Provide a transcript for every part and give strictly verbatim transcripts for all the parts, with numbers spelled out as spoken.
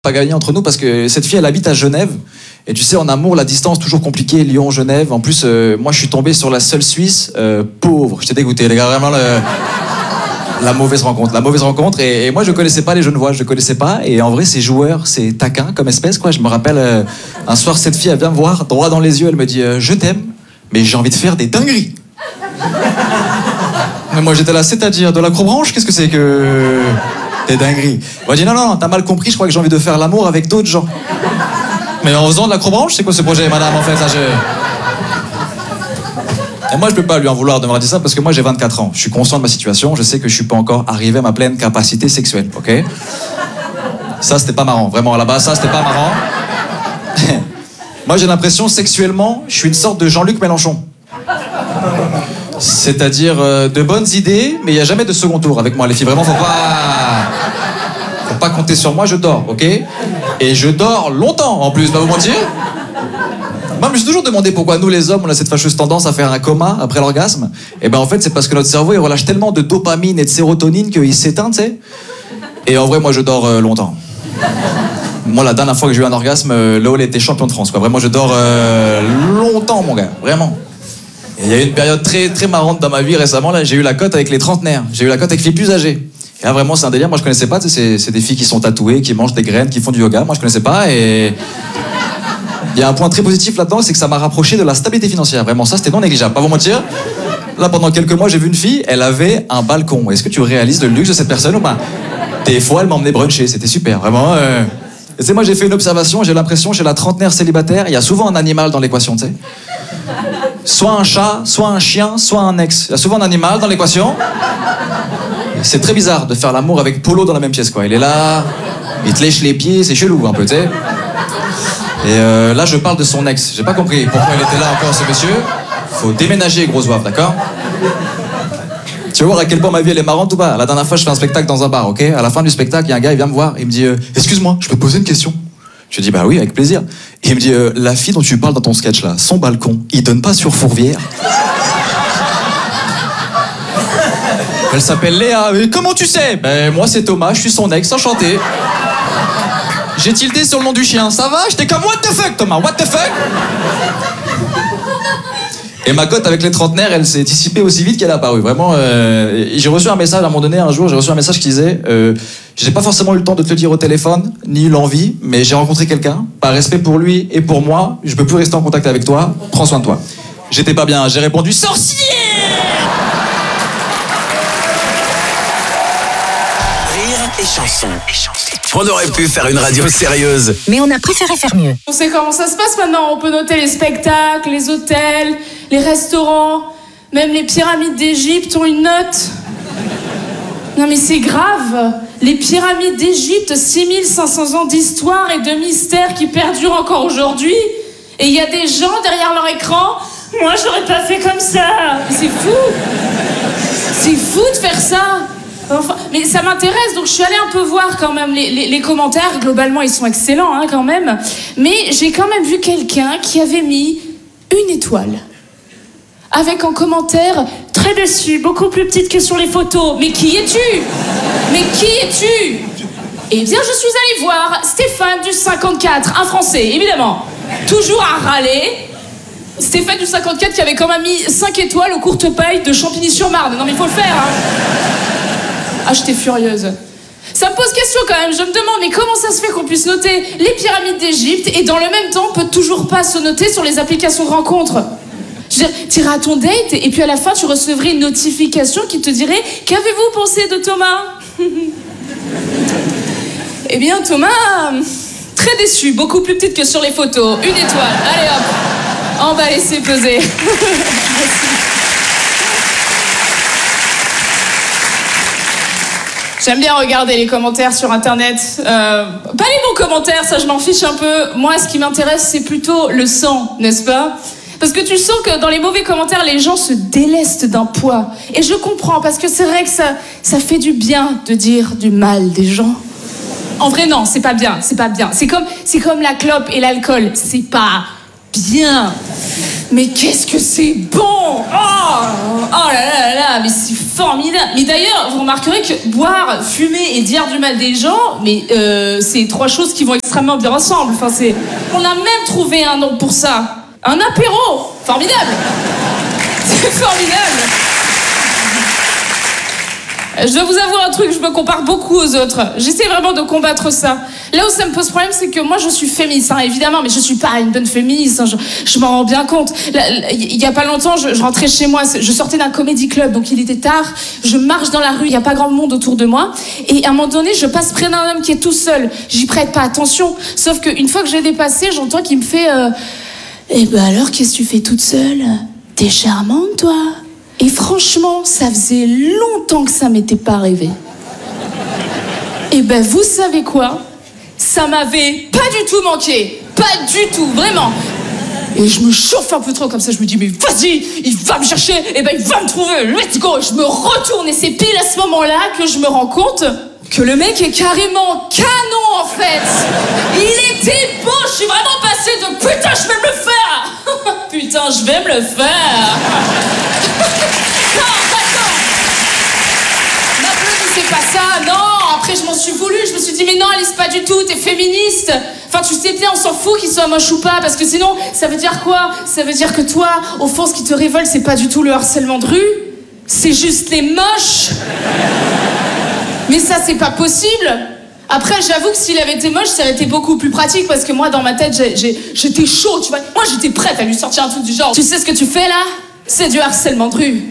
Pas gagné entre nous parce que cette fille elle habite à Genève et tu sais en amour la distance toujours compliquée, Lyon Genève en plus euh, moi je suis tombé sur la seule Suisse euh, pauvre, j'étais dégoûté les gars, vraiment le... la mauvaise rencontre la mauvaise rencontre et, et moi je connaissais pas les Genevois, je connaissais pas et en vrai c'est joueur, c'est taquin comme espèce quoi. Je me rappelle euh, un soir cette fille elle vient me voir droit dans les yeux, elle me dit euh, je t'aime mais j'ai envie de faire des dingueries. Mais moi j'étais là, c'est-à-dire de l'acrobranche, qu'est-ce que c'est que des dingueries? Moi je dis non non, t'as mal compris, je crois que j'ai envie de faire l'amour avec d'autres gens. Mais en faisant de l'acrobranche, c'est quoi ce projet madame en fait là, je... Et moi je peux pas lui en vouloir de m'avoir dit ça parce que moi j'ai vingt-quatre ans, je suis conscient de ma situation, je sais que je suis pas encore arrivé à ma pleine capacité sexuelle, ok? Ça c'était pas marrant, vraiment là-bas ça c'était pas marrant. Moi j'ai l'impression sexuellement, je suis une sorte de Jean-Luc Mélenchon. C'est-à-dire euh, de bonnes idées, mais il n'y a jamais de second tour avec moi, les filles. Vraiment, faut pas... Faut pas compter sur moi, je dors, ok? Et je dors longtemps, en plus, pas vous mentir. Moi, je me suis toujours demandé pourquoi nous, les hommes, on a cette fâcheuse tendance à faire un coma après l'orgasme. Et ben en fait, c'est parce que notre cerveau, il relâche tellement de dopamine et de sérotonine qu'il s'éteint, tu sais. Et en vrai, moi, je dors euh, longtemps. Moi, la dernière fois que j'ai eu un orgasme, euh, Lola était champion de France, quoi. Vraiment, je dors euh, longtemps, mon gars, vraiment. Il y a eu une période très, très marrante dans ma vie récemment, là, j'ai eu la cote avec les trentenaires, j'ai eu la cote avec les plus âgés. Et là, vraiment, c'est un délire, moi je connaissais pas, c'est, c'est des filles qui sont tatouées, qui mangent des graines, qui font du yoga, moi je connaissais pas, et... Il y a un point très positif là-dedans, c'est que ça m'a rapproché de la stabilité financière, vraiment, ça c'était non négligeable, pas vous mentir. Là, pendant quelques mois, j'ai vu une fille, elle avait un balcon. Est-ce que tu réalises le luxe de cette personne ou pas? Des fois, elle m'emmenait bruncher, c'était super, vraiment... Euh... Et tu sais, moi j'ai fait une observation, j'ai l'impression, chez la trentenaire célibataire, il y a souvent un animal dans l'équation, tu sais. Soit un chat, soit un chien, soit un ex. Il y a souvent un animal dans l'équation. C'est très bizarre de faire l'amour avec Polo dans la même pièce, quoi. Il est là, il te lèche les pieds, c'est chelou un peu, tu sais. Et euh, là, je parle de son ex. J'ai pas compris pourquoi il était là encore, ce monsieur. Faut déménager, gros zouave, d'accord? Tu vas voir à quel point ma vie elle est marrante ou pas. La dernière fois, je fais un spectacle dans un bar, ok? À la fin du spectacle, il y a un gars, il vient me voir, il me dit euh, « Excuse-moi, je peux te poser une question ?» Je dis bah oui, avec plaisir. Et il me dit euh, la fille dont tu parles dans ton sketch là, son balcon, il donne pas sur Fourvière? Elle s'appelle Léa. Mais comment tu sais? Ben moi c'est Thomas, je suis son ex, enchanté. J'ai tilté sur le nom du chien, ça va? J'étais comme what the fuck Thomas, what the fuck? Et ma cote avec les trentenaires, elle s'est dissipée aussi vite qu'elle est apparue. Vraiment, euh, j'ai reçu un message à un moment donné, un jour, j'ai reçu un message qui disait euh, j'ai pas forcément eu le temps de te le dire au téléphone, ni l'envie, mais j'ai rencontré quelqu'un, par respect pour lui et pour moi, je peux plus rester en contact avec toi, prends soin de toi. J'étais pas bien, j'ai répondu sorcier. Rire et chanson. On aurait pu faire une radio sérieuse, mais on a préféré faire mieux. On sait comment ça se passe maintenant, on peut noter les spectacles, les hôtels, les restaurants, même les pyramides d'Égypte ont une note. Non mais c'est grave, les pyramides d'Égypte, six mille cinq cents ans d'histoire et de mystère qui perdurent encore aujourd'hui. Et il y a des gens derrière leur écran, moi j'aurais pas fait comme ça. C'est fou, c'est fou de faire ça. Enfin, mais ça m'intéresse, donc je suis allée un peu voir quand même les, les, les commentaires. Globalement, ils sont excellents hein, quand même. Mais j'ai quand même vu quelqu'un qui avait mis une étoile. Avec en commentaire, très déçu, beaucoup plus petite que sur les photos. Mais qui es-tu? Mais qui es-tu? Eh bien, je suis allée voir Stéphane du cinquante-quatre, un Français, évidemment. Toujours à râler. Stéphane du cinquante-quatre qui avait quand même mis cinq étoiles aux courtes pailles de Champigny-sur-Marne. Non mais il faut le faire, hein. Ah, j'étais furieuse. Ça me pose question quand même, je me demande, mais comment ça se fait qu'on puisse noter les pyramides d'Égypte et dans le même temps, on peut toujours pas se noter sur les applications de rencontres? Tu irais à ton date et puis à la fin, tu recevrais une notification qui te dirait « Qu'avez-vous pensé de Thomas ?» Eh bien, Thomas, très déçu, beaucoup plus petite que sur les photos. Une étoile, allez hop, on va laisser peser. Merci. J'aime bien regarder les commentaires sur Internet. Euh, pas les bons commentaires, ça je m'en fiche un peu. Moi, ce qui m'intéresse, c'est plutôt le sang, n'est-ce pas? Parce que tu sens que dans les mauvais commentaires, les gens se délestent d'un poids. Et je comprends, parce que c'est vrai que ça, ça fait du bien de dire du mal des gens. En vrai, non, c'est pas bien, c'est pas bien. C'est comme, c'est comme la clope et l'alcool, c'est pas bien. Mais qu'est-ce que c'est bon! Oh, oh là là là là, mais c'est formidable! Mais d'ailleurs, vous remarquerez que boire, fumer et dire du mal des gens, mais euh, c'est trois choses qui vont extrêmement bien ensemble. Enfin, c'est... On a même trouvé un nom pour ça. Un apéro! Formidable! C'est formidable! Je dois vous avouer un truc, je me compare beaucoup aux autres. J'essaie vraiment de combattre ça. Là où ça me pose problème, c'est que moi je suis féministe, hein, évidemment, mais je suis pas une bonne féministe, hein, je, je m'en rends bien compte. Il y a pas longtemps, je, je rentrais chez moi, je sortais d'un comédie club, donc il était tard, je marche dans la rue, il y a pas grand monde autour de moi, et à un moment donné, je passe près d'un homme qui est tout seul. J'y prête pas attention, sauf qu'une fois que je l'ai dépassé, j'entends qu'il me fait euh, eh ben alors, qu'est-ce que tu fais toute seule? T'es charmante, toi. Et franchement, ça faisait longtemps que ça m'était pas arrivé. Et ben, vous savez quoi? Ça m'avait pas du tout manqué. Pas du tout, vraiment. Et je me chauffe un peu trop comme ça, je me dis, mais vas-y, il va me chercher, et ben il va me trouver, let's go. Je me retourne et c'est pile à ce moment-là que je me rends compte que le mec est carrément canon, en fait. Il était beau, je suis vraiment passée de putain, je vais me le faire. Putain, je vais me le faire. Non, attends. Ma bleue, c'est pas ça, non. Après, je m'en suis voulu, je me suis dit, mais non, Alice, pas du tout, t'es féministe. Enfin, tu sais bien, on s'en fout qu'il soit moche ou pas, parce que sinon, ça veut dire quoi? Ça veut dire que toi, au fond, ce qui te révolte, c'est pas du tout le harcèlement de rue, c'est juste les moches. Mais ça, c'est pas possible. Après, j'avoue que s'il avait été moche, ça aurait été beaucoup plus pratique, parce que moi, dans ma tête, j'ai, j'ai, j'étais chaud, tu vois. Moi, j'étais prête à lui sortir un truc du genre, tu sais ce que tu fais, là? C'est du harcèlement de rue.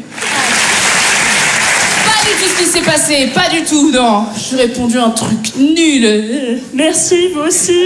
Pas du tout ce qui s'est passé, pas du tout, non. J'ai répondu un truc nul. Euh, merci, vous aussi.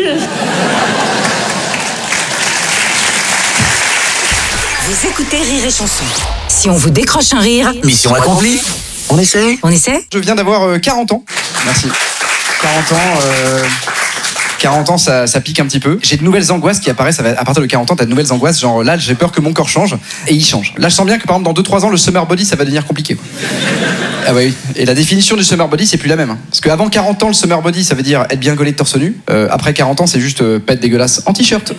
Vous écoutez Rire et Chanson. Si on vous décroche un rire... Mission accomplie. On essaie. On essaie? Je viens d'avoir euh, quarante ans. Merci. quarante ans... Euh... quarante ans, ça, ça pique un petit peu. J'ai de nouvelles angoisses qui apparaissent. À partir de quarante ans, t'as de nouvelles angoisses. Genre là, j'ai peur que mon corps change. Et il change. Là, je sens bien que par exemple, dans deux trois ans, le summer body, ça va devenir compliqué. Quoi. Ah bah oui. Et la définition du summer body, c'est plus la même. Hein. Parce qu'avant quarante ans, le summer body, ça veut dire être bien gaulé de torse nu. Euh, après quarante ans, c'est juste euh, pas être dégueulasse en t-shirt.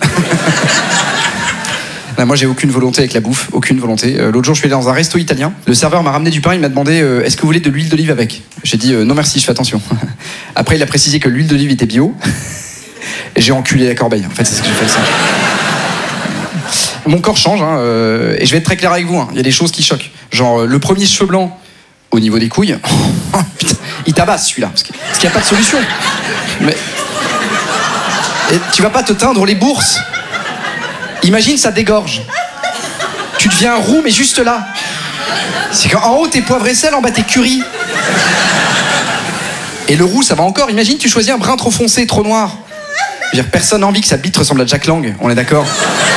Là, moi, j'ai aucune volonté avec la bouffe. Aucune volonté. Euh, l'autre jour, je suis allé dans un resto italien. Le serveur m'a ramené du pain. Il m'a demandé euh, est-ce que vous voulez de l'huile d'olive avec? J'ai dit euh, non merci, je fais attention. Après, il a précisé que l'huile d'olive était bio. Et j'ai enculé la corbeille. En fait, c'est ce que j'ai fait. Ça. Mon corps change, hein, euh, et je vais être très clair avec vous. Hein. Il y a des choses qui choquent. Genre, euh, le premier cheveu blanc au niveau des couilles, oh, putain, il tabasse celui-là, parce qu'il n'y a pas de solution. Mais et tu vas pas te teindre les bourses. Imagine, ça dégorge. Tu deviens roux, mais juste là. C'est qu'en haut, t'es poivre et sel, en bas, t'es curry. Et le roux, ça va encore. Imagine, tu choisis un brun trop foncé, trop noir. Je veux dire, personne n'a envie que sa bite ressemble à Jack Lang, on est d'accord?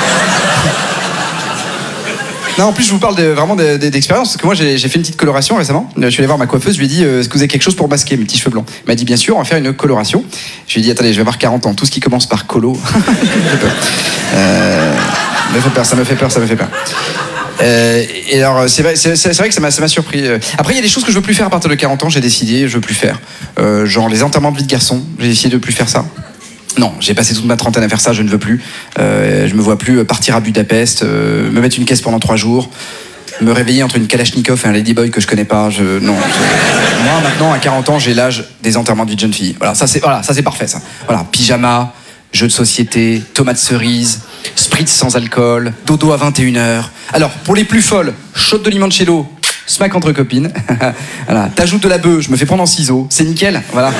Non, en plus, je vous parle de, vraiment de, de, d'expérience, parce que moi, j'ai, j'ai fait une petite coloration récemment. Je suis allé voir ma coiffeuse, je lui ai dit, euh, est-ce que vous avez quelque chose pour masquer mes petits cheveux blancs? Elle m'a dit, bien sûr, on va faire une coloration. Je lui ai dit, attendez, je vais avoir quarante ans, tout ce qui commence par colo. J'ai peur. Euh, ça me fait peur, ça me fait peur, ça me fait peur. Euh, et alors, c'est vrai, c'est, c'est vrai que ça m'a, ça m'a surpris. Après, il y a des choses que je veux plus faire à partir de quarante ans, j'ai décidé, je veux plus faire. Euh, genre les enterrements de vie de garçon, j'ai essayé de plus faire ça. Non, j'ai passé toute ma trentaine à faire ça, je ne veux plus. Euh, je me vois plus partir à Budapest, euh, me mettre une caisse pendant trois jours, me réveiller entre une Kalachnikov et un Ladyboy que je connais pas. Je, non. Je, moi, maintenant, à quarante ans, j'ai l'âge des enterrements de vie de jeune fille. Voilà, ça c'est, voilà, ça c'est parfait, ça. Voilà, pyjama, jeux de société, tomates cerises, spritz sans alcool, dodo à vingt et une heures. Alors, pour les plus folles, shot de limoncello, smack entre copines. Voilà, t'ajoutes de la bœuf, je me fais prendre en ciseaux, c'est nickel. Voilà.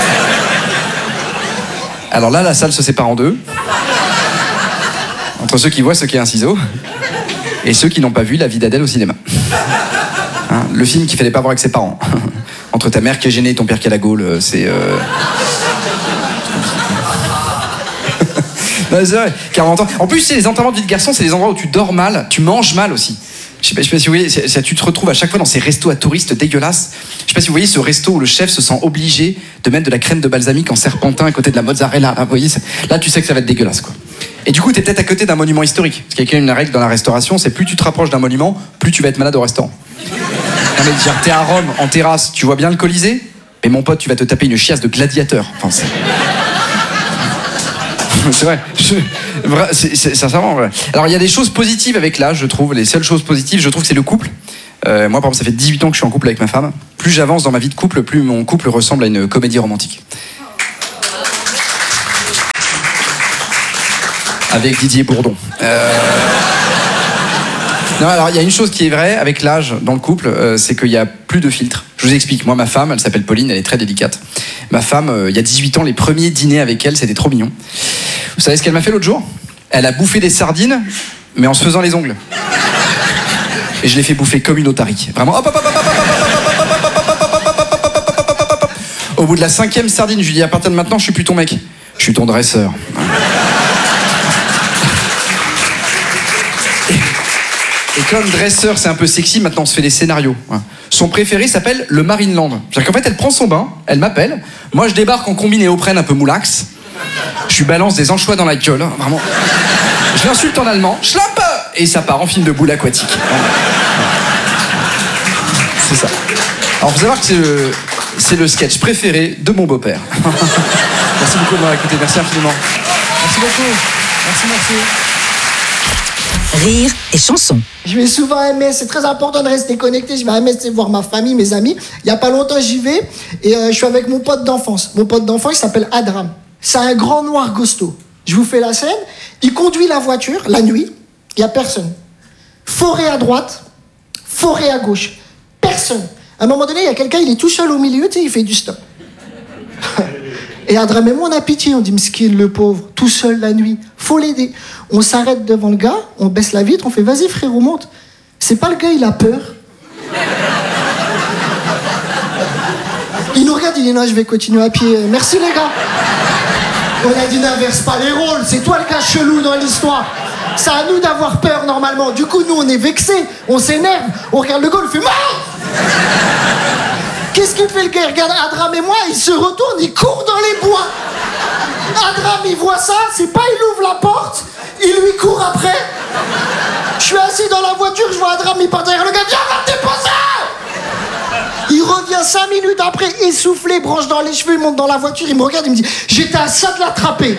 Alors là, la salle se sépare en deux. Entre ceux qui voient ce qu'est un ciseau et ceux qui n'ont pas vu La vie d'Adèle au cinéma. Hein, le film qu'il fallait pas voir avec ses parents. Entre ta mère qui est gênée et ton père qui a la gaule, c'est... Euh... non, c'est vrai, quarante ans. En plus, c'est les enterrements de vie de garçon, c'est les endroits où tu dors mal, tu manges mal aussi. Je sais pas, je sais pas si vous voyez, c'est, c'est, tu te retrouves à chaque fois dans ces restos à touristes dégueulasses. Je sais pas si vous voyez ce resto où le chef se sent obligé de mettre de la crème de balsamique en serpentin à côté de la mozzarella. Là, vous voyez, là tu sais que ça va être dégueulasse, quoi. Et du coup, t'es peut-être à côté d'un monument historique. Parce qu'il y a quand même une règle dans la restauration, c'est plus tu te rapproches d'un monument, plus tu vas être malade au restaurant. Non mais genre, t'es à Rome, en terrasse, tu vois bien le Colisée, mais mon pote, tu vas te taper une chiasse de gladiateur. Enfin, c'est... C'est vrai. Je, vrai c'est, c'est sincèrement vrai. Alors il y a des choses positives avec l'âge, je trouve. Les seules choses positives, je trouve, c'est le couple. Euh, moi, par exemple, ça fait dix-huit ans que je suis en couple avec ma femme. Plus j'avance dans ma vie de couple, plus mon couple ressemble à une comédie romantique. Avec Didier Bourdon. Euh... Non, alors il y a une chose qui est vraie avec l'âge dans le couple, euh, c'est qu'il y a plus de filtres. Je vous explique. Moi, ma femme, elle s'appelle Pauline, elle est très délicate. Ma femme, euh, il y a dix-huit ans, les premiers dîners avec elle, c'était trop mignon. Vous savez ce qu'elle m'a fait l'autre jour ? Elle a bouffé des sardines, mais en se faisant les ongles. Et je l'ai fait bouffer comme une otarie. Vraiment. Hop, hop, hop, hop, hop, hop, hop, hop. Au bout de la cinquième sardine, je lui dis à partir de maintenant, je suis plus ton mec, je suis ton dresseur. Et comme dresseur, c'est un peu sexy, maintenant on se fait des scénarios. Son préféré s'appelle le Marineland. C'est-à-dire qu'en fait, elle prend son bain, elle m'appelle, moi je débarque en combine et Oprène un peu moulax, je lui balance des anchois dans la gueule, vraiment. Je l'insulte en allemand, schlampe, et ça part en film de boule aquatique. C'est ça. Alors, faut savoir que c'est le, c'est le sketch préféré de mon beau-père. Merci beaucoup de m'avoir écouté, merci infiniment. Merci beaucoup. Merci, merci. Rire et chanson. Je vais souvent à M S, c'est très important de rester connecté. Je vais à M S, c'est voir ma famille, mes amis. Il n'y a pas longtemps, j'y vais et euh, je suis avec mon pote d'enfance. Mon pote d'enfance, il s'appelle Adram. C'est un grand noir costaud. Je vous fais la scène. Il conduit la voiture la nuit. Il n'y a personne. Forêt à droite, forêt à gauche. Personne. À un moment donné, il y a quelqu'un, il est tout seul au milieu, tu sais, il fait du stop. Et Adram et moi, on a pitié. On dit, miskin, le pauvre, tout seul la nuit. Faut l'aider. On s'arrête devant le gars, on baisse la vitre, on fait, vas-y frérot, monte. C'est pas le gars, il a peur. Il nous regarde, il dit, non, je vais continuer à pied. Merci les gars. On a dit, n'inverse pas les rôles. C'est toi le gars chelou dans l'histoire. C'est à nous d'avoir peur normalement. Du coup, nous, on est vexés, on s'énerve. On regarde le gars, on fait, mort. Qu'est-ce qu'il fait le gars? Il regarde Adram et moi, il se retourne, il court dans les bois. Adram, il voit ça, c'est pas il ouvre la porte, il lui court après. Je suis assis dans la voiture, je vois Adram, il part derrière le gars, viens, va te déposer. Il revient cinq minutes après, essoufflé, branche dans les cheveux, il monte dans la voiture, il me regarde, il me dit, j'étais à ça de l'attraper.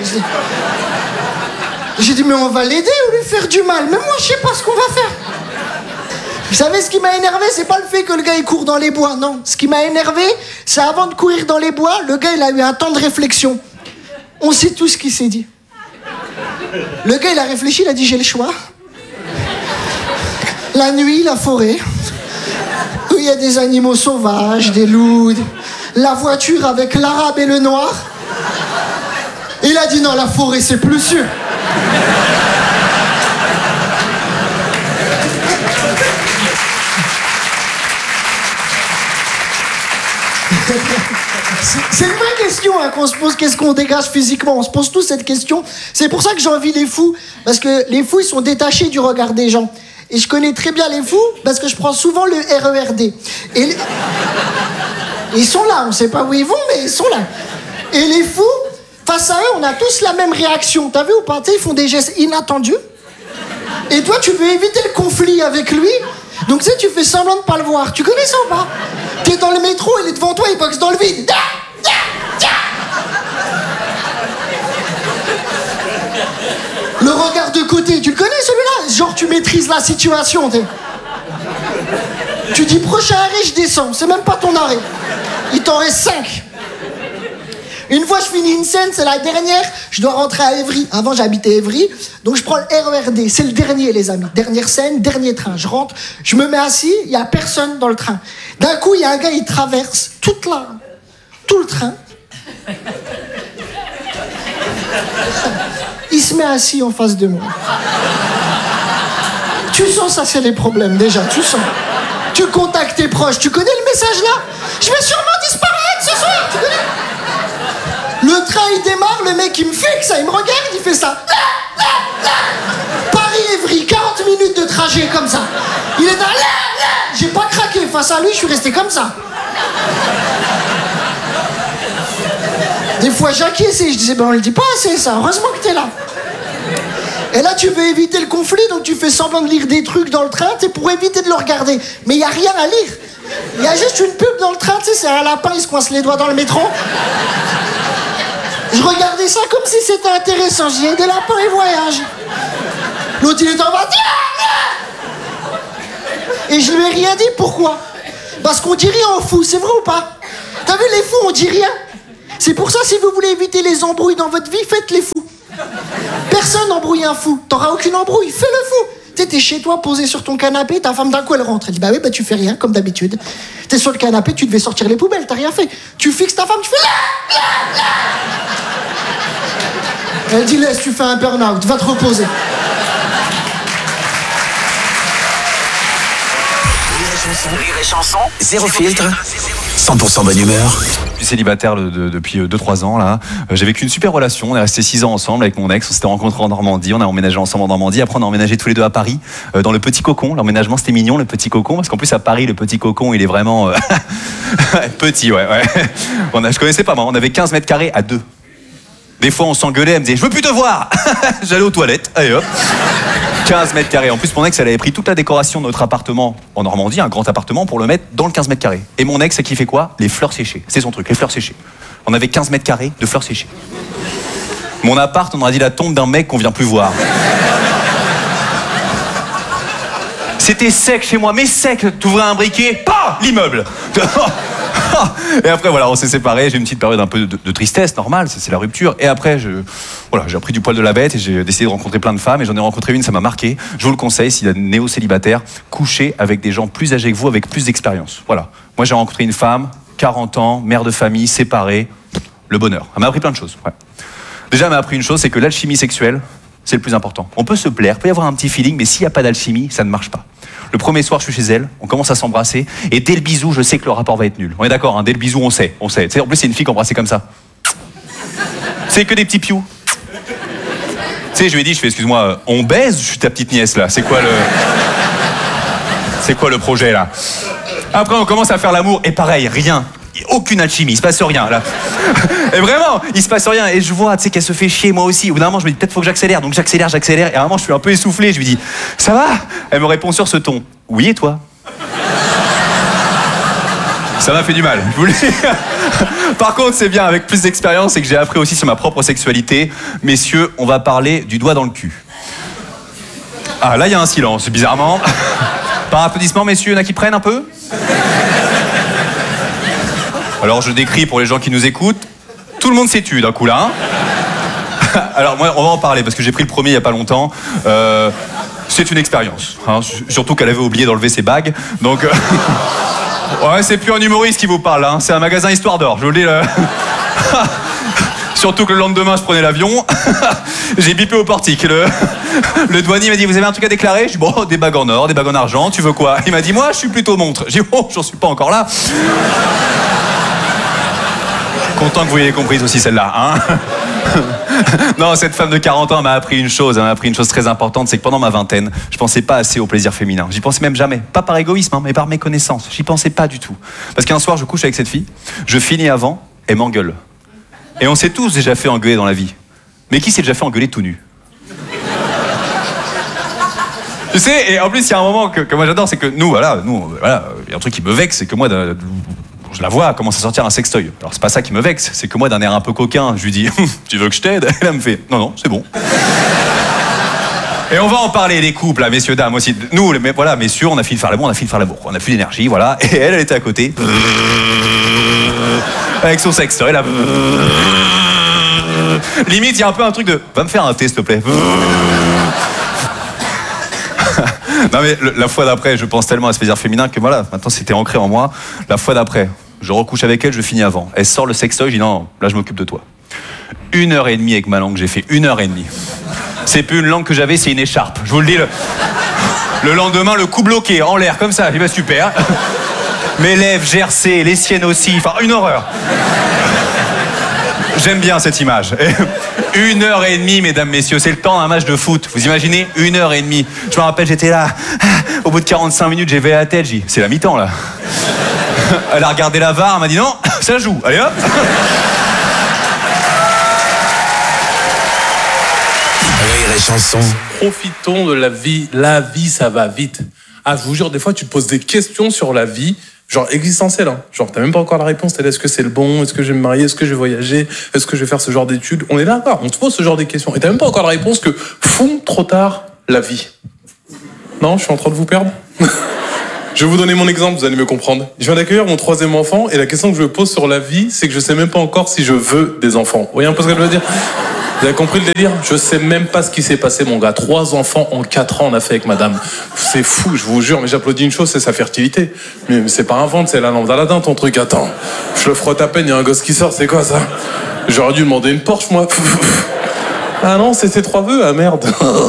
J'ai dit, mais on va l'aider ou lui faire du mal? Mais moi, je sais pas ce qu'on va faire. Vous savez ce qui m'a énervé, c'est pas le fait que le gars il court dans les bois, non. Ce qui m'a énervé, c'est avant de courir dans les bois, le gars il a eu un temps de réflexion. On sait tout ce qu'il s'est dit. Le gars il a réfléchi, il a dit j'ai le choix. La nuit, la forêt, où il y a des animaux sauvages, des loups, la voiture avec l'arabe et le noir. Il a dit non, la forêt c'est plus sûr. C'est une vraie question hein, qu'on se pose, qu'est-ce qu'on dégage physiquement? On se pose tous cette question. C'est pour ça que j'envie les fous, parce que les fous, ils sont détachés du regard des gens. Et je connais très bien les fous, parce que je prends souvent le R E R D. Et les... Ils sont là, on sait pas où ils vont, mais ils sont là. Et les fous, face à eux, on a tous la même réaction. T'as vu ou pas? Ils font des gestes inattendus. Et toi, tu veux éviter le conflit avec lui. Donc tu sais, tu fais semblant de pas le voir. Tu connais ça ou pas? T'es dans le métro, il est devant toi, il boxe dans le vide. Le regard de côté, tu le connais celui-là? Genre tu maîtrises la situation. T'es... Tu dis prochain arrêt, je descends. C'est même pas ton arrêt. Il t'en reste cinq. Une fois je finis une scène, c'est la dernière, je dois rentrer à Évry. Avant j'habitais Évry, donc je prends le R E R D. C'est le dernier les amis. Dernière scène, dernier train. Je rentre, je me mets assis, il n'y a personne dans le train. D'un coup, il y a un gars, il traverse toute la... tout le train. Il se met assis en face de moi. Tu sens ça, c'est les problèmes déjà, tu sens. Tu contactes tes proches, tu connais le message là? Je vais sûrement disparaître ce soir, tu connais? Le train il démarre, le mec il me fixe, il me regarde, il fait ça. Paris-Évry, quarante minutes de trajet comme ça. Il est dans... J'ai pas craqué face à lui, je suis resté comme ça. Des fois j'acquiesce et je disais, ben on le dit pas assez ça, heureusement que t'es là. Et là tu veux éviter le conflit, donc tu fais semblant de lire des trucs dans le train, t'es pour éviter de le regarder. Mais il y a rien à lire. Il y a juste une pub dans le train, tu sais, c'est un lapin, il se coince les doigts dans le métro. Je regardais ça comme si c'était intéressant. J'y ai des lapins et voyage. L'autre, il est en bas. Et je lui ai rien dit, pourquoi? Parce qu'on dit rien aux fous, c'est vrai ou pas? T'as vu, les fous, on dit rien. C'est pour ça, si vous voulez éviter les embrouilles dans votre vie, faites les fous. Personne n'embrouille un fou. T'auras aucune embrouille, fais le fou. Tu sais, t'es chez toi, posé sur ton canapé, ta femme d'un coup, elle rentre. Elle dit, bah oui, bah tu fais rien, comme d'habitude. T'es sur le canapé, tu devais sortir les poubelles, t'as rien fait. Tu fixes ta femme, tu fais là, là, là. Elle dit, laisse, tu fais un burn-out, va te reposer. Rire et chanson, zéro filtre, cent pour cent bonne humeur. Je suis célibataire de, de, depuis deux trois ans là. Euh, j'ai vécu une super relation, on est resté six ans ensemble avec mon ex, on s'était rencontrés en Normandie, on a emménagé ensemble en Normandie, après on a emménagé tous les deux à Paris, euh, dans le Petit Cocon. L'emménagement c'était mignon, le Petit Cocon, parce qu'en plus à Paris le Petit Cocon il est vraiment euh, petit, ouais, ouais. On a, je connaissais pas moi, on avait quinze mètres carrés à deux. Des fois on s'engueulait, elle me disait je veux plus te voir. J'allais aux toilettes, allez hop. quinze mètres carrés. En plus, mon ex, elle avait pris toute la décoration de notre appartement en Normandie, un grand appartement, pour le mettre dans le quinze mètres carrés. Et mon ex, qui fait quoi? Les fleurs séchées. C'est son truc, les fleurs séchées. On avait quinze mètres carrés de fleurs séchées. Mon appart, on aurait dit la tombe d'un mec qu'on vient plus voir. C'était sec chez moi, mais sec. T'ouvrais un briquet, pas l'immeuble. Et après, voilà, on s'est séparés. J'ai eu une petite période un peu de, de tristesse, normale, c'est la rupture. Et après, je, voilà, j'ai appris du poil de la bête et j'ai décidé de rencontrer plein de femmes. Et j'en ai rencontré une, ça m'a marqué. Je vous le conseille, s'il est néo-célibataire, couchez avec des gens plus âgés que vous, avec plus d'expérience. Voilà. Moi, j'ai rencontré une femme, quarante ans, mère de famille, séparée. Le bonheur. Elle m'a appris plein de choses. Ouais. Déjà, elle m'a appris une chose, c'est que l'alchimie sexuelle, c'est le plus important. On peut se plaire, il peut y avoir un petit feeling, mais s'il n'y a pas d'alchimie, ça ne marche pas. Le premier soir, je suis chez elle, on commence à s'embrasser, et dès le bisou, je sais que le rapport va être nul. On est d'accord, hein, dès le bisou, on sait, on sait. Tu sais, en plus, c'est une fille qui embrassait comme ça. C'est que des petits pious. Tu sais, je lui ai dit, je fais, excuse-moi, on baise, je suis ta petite nièce, là. C'est quoi le... C'est quoi le projet, là? Après, on commence à faire l'amour, et pareil, rien. Aucune alchimie, il se passe rien là. Et vraiment, il se passe rien. Et je vois, tu sais, qu'elle se fait chier, moi aussi. Au bout d'un moment, je me dis peut-être faut que j'accélère. Donc j'accélère, j'accélère. Et à un moment, je suis un peu essoufflé. Je lui dis, ça va? Elle me répond sur ce ton, oui, et toi? Ça m'a fait du mal. Je vous le dis. Par contre, c'est bien, avec plus d'expérience et que j'ai appris aussi sur ma propre sexualité. Messieurs, on va parler du doigt dans le cul. Ah, là, il y a un silence, bizarrement. Par applaudissement, messieurs, il y en a qui prennent un peu? Alors je décris pour les gens qui nous écoutent, tout le monde s'est tu d'un coup là. Hein. Alors moi on va en parler parce que j'ai pris le premier il y a pas longtemps. Euh, c'est une expérience, hein, surtout qu'elle avait oublié d'enlever ses bagues. Donc euh... ouais, c'est plus un humoriste qui vous parle, hein, c'est un magasin Histoire d'Or, je vous le dis. Là. Surtout que le lendemain je prenais l'avion, j'ai bipé au portique. Le, le douanier m'a dit vous avez un truc à déclarer? Je dis bon, des bagues en or, des bagues en argent, tu veux quoi? Il m'a dit moi je suis plutôt montre. J'ai dit bon, j'en suis pas encore là. Content que vous ayez compris aussi celle-là, hein. Non, cette femme de quarante ans m'a appris une chose, elle m'a appris une chose très importante, c'est que pendant ma vingtaine, je pensais pas assez au plaisir féminin. J'y pensais même jamais, pas par égoïsme, hein, mais par méconnaissance. J'y pensais pas du tout. Parce qu'un soir, je couche avec cette fille, je finis avant, elle m'engueule. Et on s'est tous déjà fait engueuler dans la vie. Mais qui s'est déjà fait engueuler tout nu? Tu sais, et en plus, il y a un moment que, que moi j'adore, c'est que nous, voilà, nous, voilà, il y a un truc qui me vexe, c'est que moi, de, de, je la vois commence à sortir un sextoy. Alors c'est pas ça qui me vexe, c'est que moi d'un air un peu coquin, je lui dis tu veux que je t'aide? Elle me fait non non c'est bon. Et on va en parler les couples, là, messieurs dames aussi. Nous, les, voilà, messieurs, on a fini de faire l'amour, on a fini de faire l'amour, on a plus d'énergie, voilà. Et elle, elle était à côté avec son sextoy là. Limite, il y a un peu un truc de va me faire un thé s'il te plaît. Non mais le, la fois d'après, je pense tellement à ce plaisir féminin que voilà, maintenant c'était ancré en moi. La fois d'après, je recouche avec elle, je finis avant. Elle sort le sextoy, je dis non, là je m'occupe de toi. Une heure et demie avec ma langue, j'ai fait une heure et demie. C'est plus une langue que j'avais, c'est une écharpe. Je vous le dis, le, le lendemain, le cou bloqué, en l'air, comme ça, il va super. Mes lèvres gercées, les siennes aussi, enfin une horreur. J'aime bien cette image. Une heure et demie, mesdames, messieurs, c'est le temps d'un match de foot. Vous imaginez? Une heure et demie. Je me rappelle, j'étais là. Au bout de quarante-cinq minutes, j'ai veillé la tête. J'ai dit, c'est la mi-temps, là. Elle a regardé la V A R, elle m'a dit, non, ça joue. Allez, hop. Rire et chanson. Profitons de la vie. La vie, ça va vite. Ah, je vous jure, des fois, tu te poses des questions sur la vie. genre existentielle. Hein. Genre, t'as même pas encore la réponse. T'es là, est-ce que c'est le bon? Est-ce que je vais me marier? Est-ce que je vais voyager? Est-ce que je vais faire ce genre d'études? On est là, on te pose ce genre de questions. Et t'as même pas encore la réponse que fond trop tard la vie. Non, je suis en train de vous perdre. Je vais vous donner mon exemple, vous allez me comprendre. Je viens d'accueillir mon troisième enfant et la question que je me pose sur la vie, c'est que je sais même pas encore si je veux des enfants. Vous voyez un peu ce que je veux dire? Vous avez compris le délire? Je sais même pas ce qui s'est passé, mon gars. Trois enfants en quatre ans, on a fait avec madame. C'est fou, je vous jure, mais j'applaudis une chose, c'est sa fertilité. Mais c'est pas un ventre, c'est la lampe d'Aladin, ton truc. Attends, je le frotte à peine, il y a un gosse qui sort, c'est quoi ça? J'aurais dû demander une Porsche, moi. Ah non, c'est ces trois vœux, ah merde.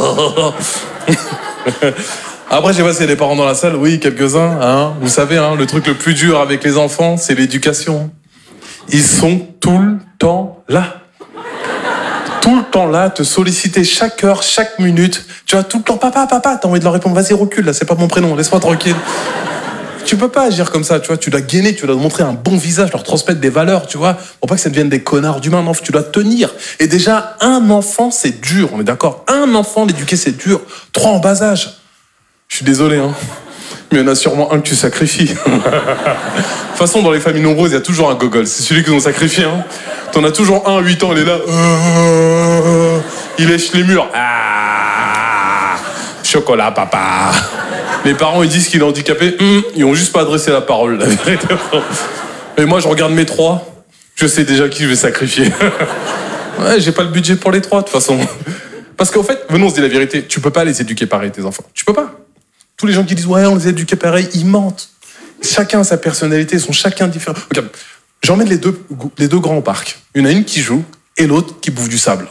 Après, j'ai passé les parents dans la salle, oui, quelques-uns. Hein. Vous savez, hein, le truc le plus dur avec les enfants, c'est l'éducation. Ils sont tout le temps là. Tout le temps là, te solliciter chaque heure, chaque minute. Tu vois, tout le temps, papa, papa, t'as envie de leur répondre, vas-y, recule, là, c'est pas mon prénom, laisse-moi tranquille. Tu peux pas agir comme ça, tu vois, tu dois gainer, tu dois montrer un bon visage, leur transmettre des valeurs, tu vois, pour pas que ça devienne des connards d'humains, non, tu dois tenir. Et déjà, un enfant, c'est dur, on est d'accord? Un enfant, l'éduquer, c'est dur. Trois en bas âge. Je suis désolé, hein. Mais il y en a sûrement un que tu sacrifies. De toute façon, dans les familles nombreuses, il y a toujours un gogol. C'est celui qu'ils ont sacrifié, hein. T'en as toujours un à huit ans, il est là. Euh, il lèche les murs. Ah, chocolat, papa. Les parents, ils disent qu'il est handicapé. Hum, ils ont juste pas adressé la parole, la vérité. Et moi, je regarde mes trois. Je sais déjà qui je vais sacrifier. Ouais, j'ai pas le budget pour les trois, de toute façon. Parce qu'en fait, venons, on se dit la vérité, tu peux pas les éduquer pareil, tes enfants. Tu peux pas. Tous les gens qui disent, ouais, on les éduque pareil, ils mentent. Chacun a sa personnalité, ils sont chacun différents. Regarde, j'emmène les deux, les deux grands au parc. Il y en a une qui joue et l'autre qui bouffe du sable.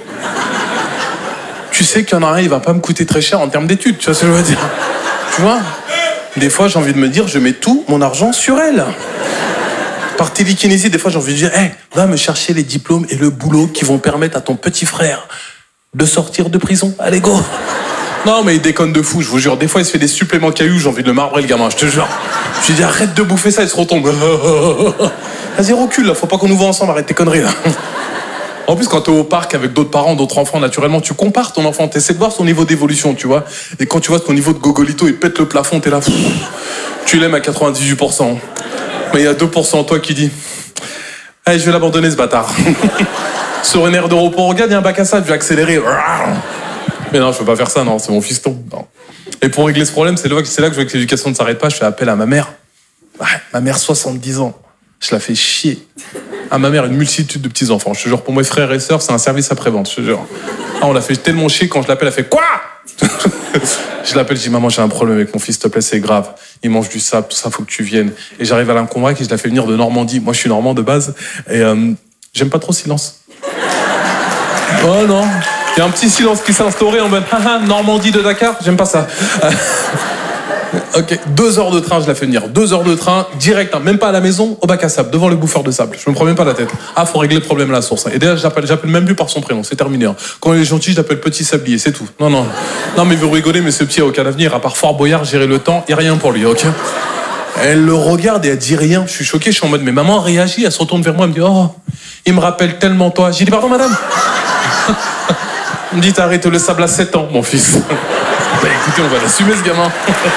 Tu sais qu'il y en a un, il va pas me coûter très cher en termes d'études, tu vois ce que je veux dire? Tu vois? Des fois, j'ai envie de me dire, je mets tout mon argent sur elle. Par télékinésie, des fois, j'ai envie de dire, hé, hey, va me chercher les diplômes et le boulot qui vont permettre à ton petit frère de sortir de prison. Allez, go! Non, mais il déconne de fou, je vous jure. Des fois, il se fait des suppléments cailloux, j'ai envie de le marbrer, le gamin, je te jure. Je lui dis, arrête de bouffer ça, il se retombe. Vas-y, recule, là, faut pas qu'on nous voit ensemble, arrête tes conneries, là. En plus, quand t'es au parc avec d'autres parents, d'autres enfants, naturellement, tu compares ton enfant, t'essaies de voir son niveau d'évolution, tu vois. Et quand tu vois ton niveau de gogolito, il pète le plafond, t'es là. Pff, tu l'aimes à quatre-vingt-dix-huit pour cent. Mais il y a deux pour cent toi qui dis, allez, je vais l'abandonner, ce bâtard. Sur une aire de repos, regarde, il y a un bac à sable, je vais accélérer. Mais non, je peux pas faire ça, non, c'est mon fiston. Non. Et pour régler ce problème, c'est là, c'est là que je vois que l'éducation ne s'arrête pas, je fais appel à ma mère. Ouais, ma mère, soixante-dix ans. Je la fais chier. À ma mère, une multitude de petits-enfants. Je te jure, pour mes frères et sœurs, c'est un service après-vente, je te jure. Ah, on l'a fait tellement chier, quand je l'appelle, elle fait quoi? Je l'appelle, je dis, maman, j'ai un problème avec mon fils, s'il te plaît, c'est grave. Il mange du sable, tout ça, faut que tu viennes. Et j'arrive à la convaincre et je la fais venir de Normandie. Moi, je suis normand de base. Et euh, j'aime pas trop le silence. Oh non. Il y a un petit silence qui s'est instauré en mode, haha, Normandie de Dakar, j'aime pas ça. Ok, deux heures de train, je la fais venir. Deux heures de train, direct, hein, même pas à la maison, au bac à sable, devant le bouffeur de sable. Je me prends même pas la tête. Ah, faut régler le problème à la source. Et déjà, j'appelle, j'appelle même plus par son prénom, c'est terminé. Hein. Quand il est gentil, je l'appelle Petit Sablier, c'est tout. Non, non. Non, mais vous rigolez, mais ce petit a aucun avenir, à part Fort Boyard, gérer le temps, et rien pour lui, ok? Elle le regarde et elle dit rien. Je suis choqué, je suis en mode, mais maman réagit, elle se retourne vers moi, elle me dit, oh, il me rappelle tellement toi. J'ai dit, pardon, madame? Elle me dit, t'as arrêté le sable à sept ans, mon fils. Bah écoutez, on va l'assumer, ce gamin.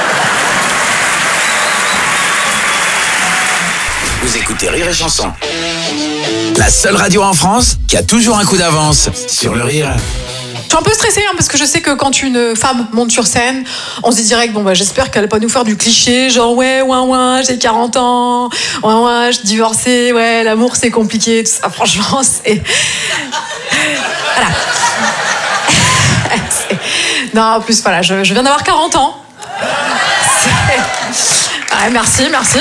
Vous écoutez Rire et Chanson. La seule radio en France qui a toujours un coup d'avance sur le rire. Je suis un peu stressée hein, parce que je sais que quand une femme monte sur scène, on se dit direct, bon bah j'espère qu'elle va pas nous faire du cliché, genre ouais, ouin ouin, j'ai quarante ans, ouin ouin, je suis divorcée, ouais, l'amour c'est compliqué, tout ça, franchement, c'est... Voilà. Non, en plus, voilà, je, je viens d'avoir quarante ans. C'est... Ouais, merci, merci.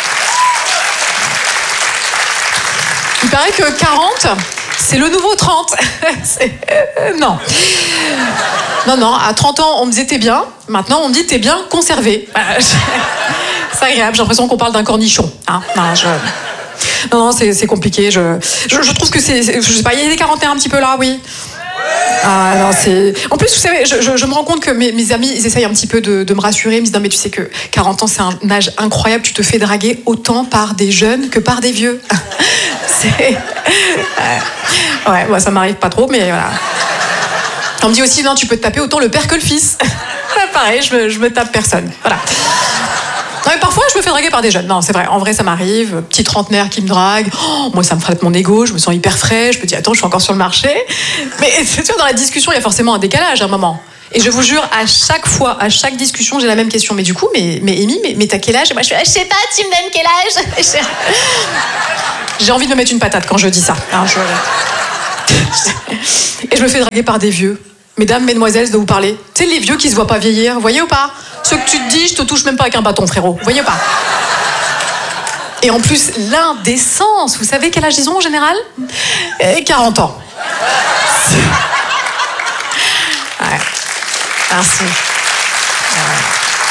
Il paraît que quarante, c'est le nouveau trente. C'est... Non. Non, non, à trente ans, on me disait t'es bien. Maintenant, on me dit t'es bien conservé. C'est agréable, j'ai l'impression qu'on parle d'un cornichon. Hein non, je... non, non, c'est, c'est compliqué. Je, je, je trouve que c'est, c'est... Je sais pas, il y a des quarantaines un petit peu là, oui. Ah non, c'est... En plus, vous savez, je, je, je me rends compte que mes, mes amis, ils essayent un petit peu de, de me rassurer. Ils me disent, non mais tu sais que quarante ans, c'est un âge incroyable. Tu te fais draguer autant par des jeunes que par des vieux. C'est... Ouais, ouais moi, ça m'arrive pas trop, mais voilà. On me dit aussi, non, tu peux te taper autant le père que le fils. Pareil, je me, je me tape personne. Voilà. Non, mais parfois, je me fais draguer par des jeunes. Non, c'est vrai. En vrai, ça m'arrive. Petit trentenaire qui me drague. Oh, moi, ça me frappe mon ego. Je me sens hyper frais. Je me dis, attends, je suis encore sur le marché. Mais tu vois, dans la discussion, il y a forcément un décalage à un moment. Et je vous jure, à chaque fois, à chaque discussion, j'ai la même question. Mais du coup, mais, mais Amy, mais, mais t'as quel âge? Et moi, je fais, je sais pas, tu me donnes quel âge? J'ai envie de me mettre une patate quand je dis ça. Alors, je... Et je me fais draguer par des vieux. Mesdames, mesdemoiselles, je dois vous parler. Tu sais, les vieux qui se voient pas vieillir, vous voyez ou pas? Ceux que tu te dis, je te touche même pas avec un bâton, frérot. Vous voyez ou pas? Et en plus, l'indécence. Vous savez quel âge ils ont en général? Et quarante ans. Ouais. Merci. Ouais.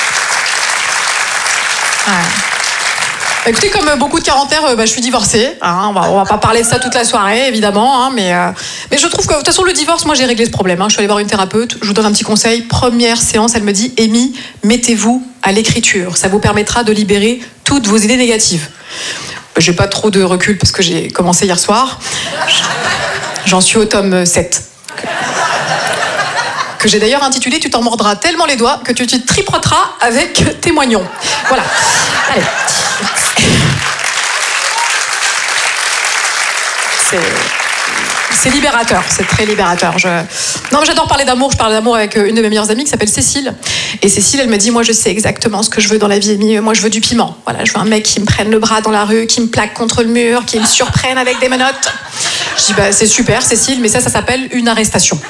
Ouais. Écoutez, comme beaucoup de quarantaires, euh, bah, je suis divorcée. Hein, on, va, on va pas parler de ça toute la soirée, évidemment. Hein, mais, euh, mais je trouve que, de toute façon, le divorce, moi, j'ai réglé ce problème. Hein. Je suis allée voir une thérapeute. Je vous donne un petit conseil. Première séance, elle me dit, Amy, mettez-vous à l'écriture. Ça vous permettra de libérer toutes vos idées négatives. J'ai pas trop de recul parce que j'ai commencé hier soir. J'en suis au tome sept. Que j'ai d'ailleurs intitulé « Tu t'en mordras tellement les doigts que tu te tripoteras avec tes moignons ». Voilà. Allez. C'est... c'est libérateur, c'est très libérateur. Je... Non, mais j'adore parler d'amour. Je parle d'amour avec une de mes meilleures amies qui s'appelle Cécile. Et Cécile, elle me dit, moi, je sais exactement ce que je veux dans la vie, Amy. Moi, je veux du piment. Voilà, je veux un mec qui me prenne le bras dans la rue, qui me plaque contre le mur, qui me surprenne avec des menottes. Je dis, bah, c'est super, Cécile, mais ça, ça s'appelle une arrestation.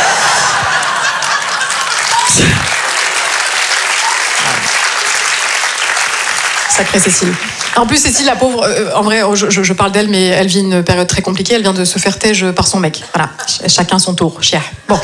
Sacrée Cécile. En plus, Cécile, la pauvre, euh, en vrai, je, je, je parle d'elle, mais elle vit une période très compliquée. Elle vient de se faire têche par son mec. Voilà, Ch- chacun son tour. Chier. Bon.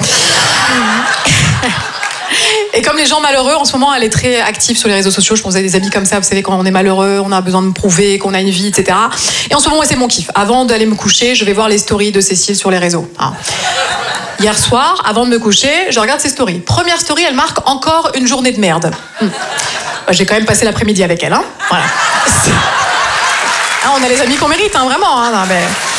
Et comme les gens malheureux, en ce moment, elle est très active sur les réseaux sociaux. Je pense que vous avez des amis comme ça, vous savez, quand on est malheureux, on a besoin de me prouver qu'on a une vie, et cetera. Et en ce moment, c'est mon kiff. Avant d'aller me coucher, je vais voir les stories de Cécile sur les réseaux. Hein. Hier soir, avant de me coucher, je regarde ses stories. Première story, elle marque encore une journée de merde. Hum. Bah, j'ai quand même passé l'après-midi avec elle. Hein. Voilà. Ah, on a les amis qu'on mérite, hein, vraiment. Hein, non, mais...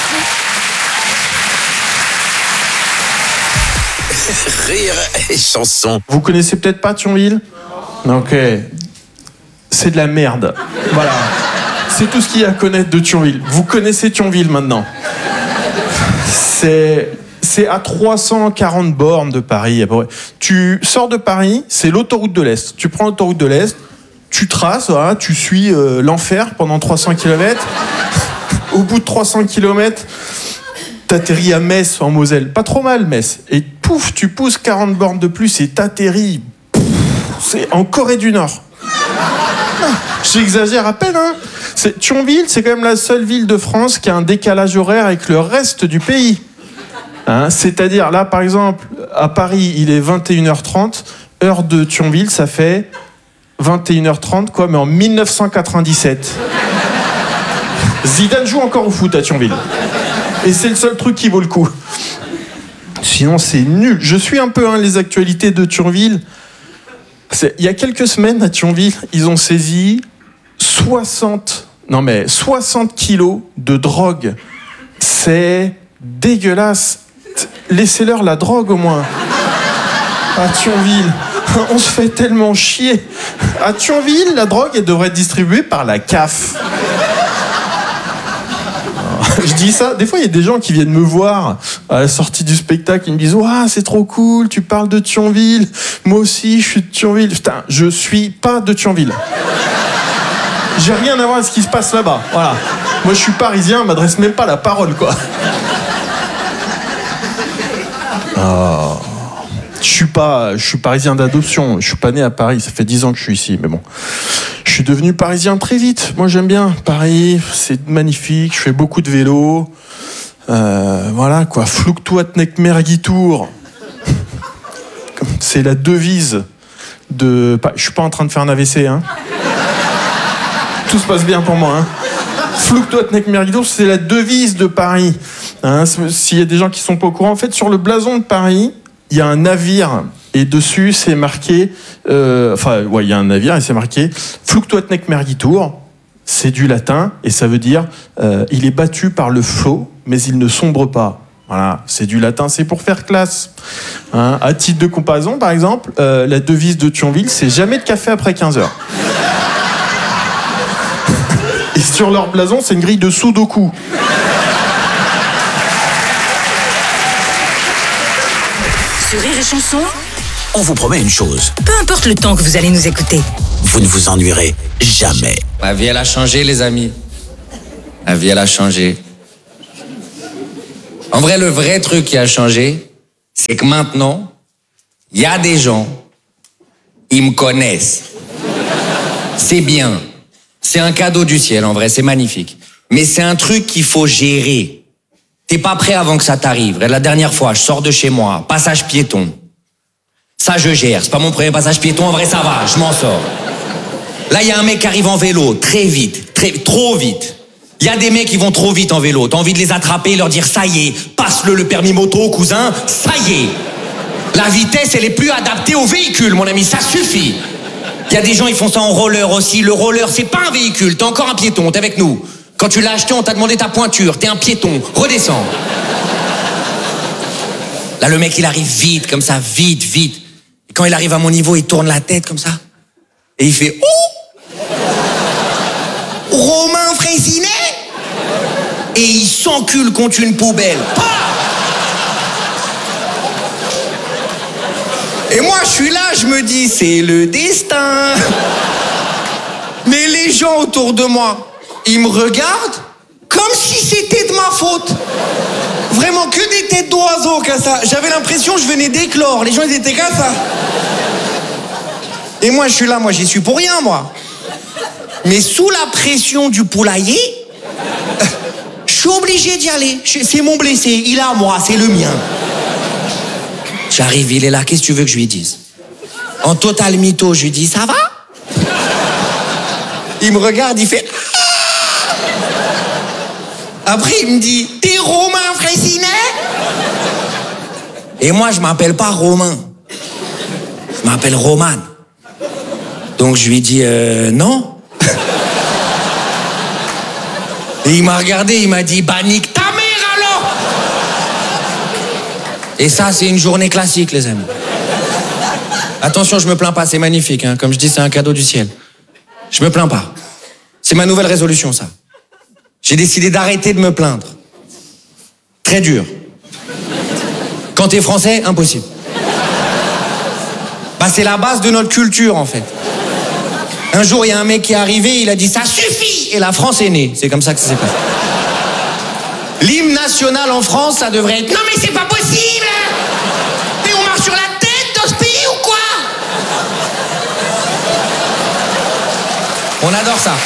Rire et chanson. Vous connaissez peut-être pas Thionville? Ok. C'est de la merde. Voilà. C'est tout ce qu'il y a à connaître de Thionville. Vous connaissez Thionville maintenant. C'est... C'est à trois cent quarante bornes de Paris. À peu près. Tu sors de Paris, c'est l'autoroute de l'Est. Tu prends l'autoroute de l'Est, tu traces, voilà, tu suis euh, l'enfer pendant trois cents kilomètres. Au bout de trois cents kilomètres, t'atterris à Metz, en Moselle. Pas trop mal, Metz. Et pouf, tu pousses quarante bornes de plus et t'atterris. Pouf, c'est en Corée du Nord. Ah, j'exagère à peine, hein. C'est, Thionville, c'est quand même la seule ville de France qui a un décalage horaire avec le reste du pays. Hein, c'est-à-dire, là, par exemple, à Paris, il est vingt et une heures trente. Heure de Thionville, ça fait vingt et une heures trente, quoi, mais en mille neuf cent quatre-vingt-dix-sept. Zidane joue encore au foot à Thionville. Et c'est le seul truc qui vaut le coup. Sinon, c'est nul. Je suis un peu hein, les actualités de Thionville. C'est, il y a quelques semaines, à Thionville, ils ont saisi soixante, non mais soixante kilos de drogue. C'est dégueulasse. Laissez-leur la drogue au moins. À Thionville, on se fait tellement chier. À Thionville, la drogue, elle devrait être distribuée par la C A F. Je dis ça, des fois il y a des gens qui viennent me voir à la sortie du spectacle, ils me disent « Ouah, c'est trop cool, tu parles de Thionville, moi aussi je suis de Thionville. » Putain, je suis pas de Thionville. J'ai rien à voir avec ce qui se passe là-bas, voilà. Moi je suis parisien, on m'adresse même pas la parole, quoi. Oh. Je suis pas, je suis parisien d'adoption, je suis pas né à Paris, ça fait dix ans que je suis ici, mais bon. Je suis devenu parisien très vite. Moi, j'aime bien Paris, c'est magnifique, je fais beaucoup de vélo. Euh, voilà, quoi. Fluktuat nek mergitur. C'est la devise de... Je suis pas en train de faire un A V C, hein. Tout se passe bien pour moi, hein. Fluktuat nek mergitur, c'est la devise de Paris. Hein, s'il y a des gens qui sont pas au courant, en fait, sur le blason de Paris, il y a un navire. Et dessus, c'est marqué... Euh, enfin, ouais, il y a un navire et c'est marqué « Fluktuat nec mergitur ». C'est du latin et ça veut dire euh, « Il est battu par le flot, mais il ne sombre pas ». Voilà, c'est du latin, c'est pour faire classe. Hein, à titre de comparaison, par exemple, euh, la devise de Thionville, c'est « Jamais de café après quinze heures ». Et sur leur blason, c'est une grille de Sudoku. Sur Rire et Chanson, On vous promet une chose, peu importe le temps que vous allez nous écouter. vous ne vous ennuierez jamais. Ma vie, elle a changé, les amis. Ma vie, elle a changé. En vrai, le vrai truc qui a changé, c'est que maintenant, il y a des gens, ils me connaissent. C'est bien. C'est un cadeau du ciel, en vrai, c'est magnifique. Mais c'est un truc qu'il faut gérer. T'es pas prêt avant que ça t'arrive. La dernière fois, je sors de chez moi, passage piéton. Ça, je gère. C'est pas mon premier passage piéton, en vrai, ça va, je m'en sors. Là, il y a un mec qui arrive en vélo, très vite, très, trop vite. Il y a des mecs qui vont trop vite en vélo. T'as envie de les attraper et leur dire, ça y est, passe-le le permis moto, cousin, ça y est. La vitesse, elle est plus adaptée au véhicule, mon ami, ça suffit. Il y a des gens, ils font ça en roller aussi. Le roller, c'est pas un véhicule, t'es encore un piéton, t'es avec nous. Quand tu l'as acheté, on t'a demandé ta pointure, t'es un piéton, redescends. Là, le mec, il arrive vite, comme ça, vite, vite. Et quand il arrive à mon niveau, il tourne la tête comme ça. Et il fait, oh! Romain Frécinet? Et il s'encule contre une poubelle. Pah! Et moi, je suis là, je me dis, c'est le destin. Mais les gens autour de moi, ils me regardent comme si c'était de ma faute. Vraiment, que des têtes d'oiseaux comme ça. J'avais l'impression que je venais d'éclore. Les gens, ils étaient comme ça. Et moi, je suis là, moi, j'y suis pour rien, moi. Mais sous la pression du poulailler, je suis obligé d'y aller. C'est mon blessé, il est à moi, c'est le mien. J'arrive, il est là, qu'est-ce que tu veux que je lui dise? En total mytho, je lui dis, ça va? Il me regarde, il fait... Après, il me dit, t'es Romain Frécinet? Et moi, je m'appelle pas Romain. Je m'appelle Roman. Donc, je lui dis, euh, non. Et il m'a regardé, il m'a dit, bah, nique ta mère alors! Et ça, c'est une journée classique, les amis. Attention, je me plains pas, c'est magnifique. Hein. Comme je dis, c'est un cadeau du ciel. Je me plains pas. C'est ma nouvelle résolution, ça. J'ai décidé d'arrêter de me plaindre. Très dur. Quand t'es français, impossible. Bah, c'est la base de notre culture, en fait. Un jour, il y a un mec qui est arrivé, il a dit « ça suffit !» Et la France est née. C'est comme ça que ça s'est passé. L'hymne national en France, ça devrait être « non mais c'est pas possible! Mais on marche sur la tête dans ce pays ou quoi ?» On adore ça.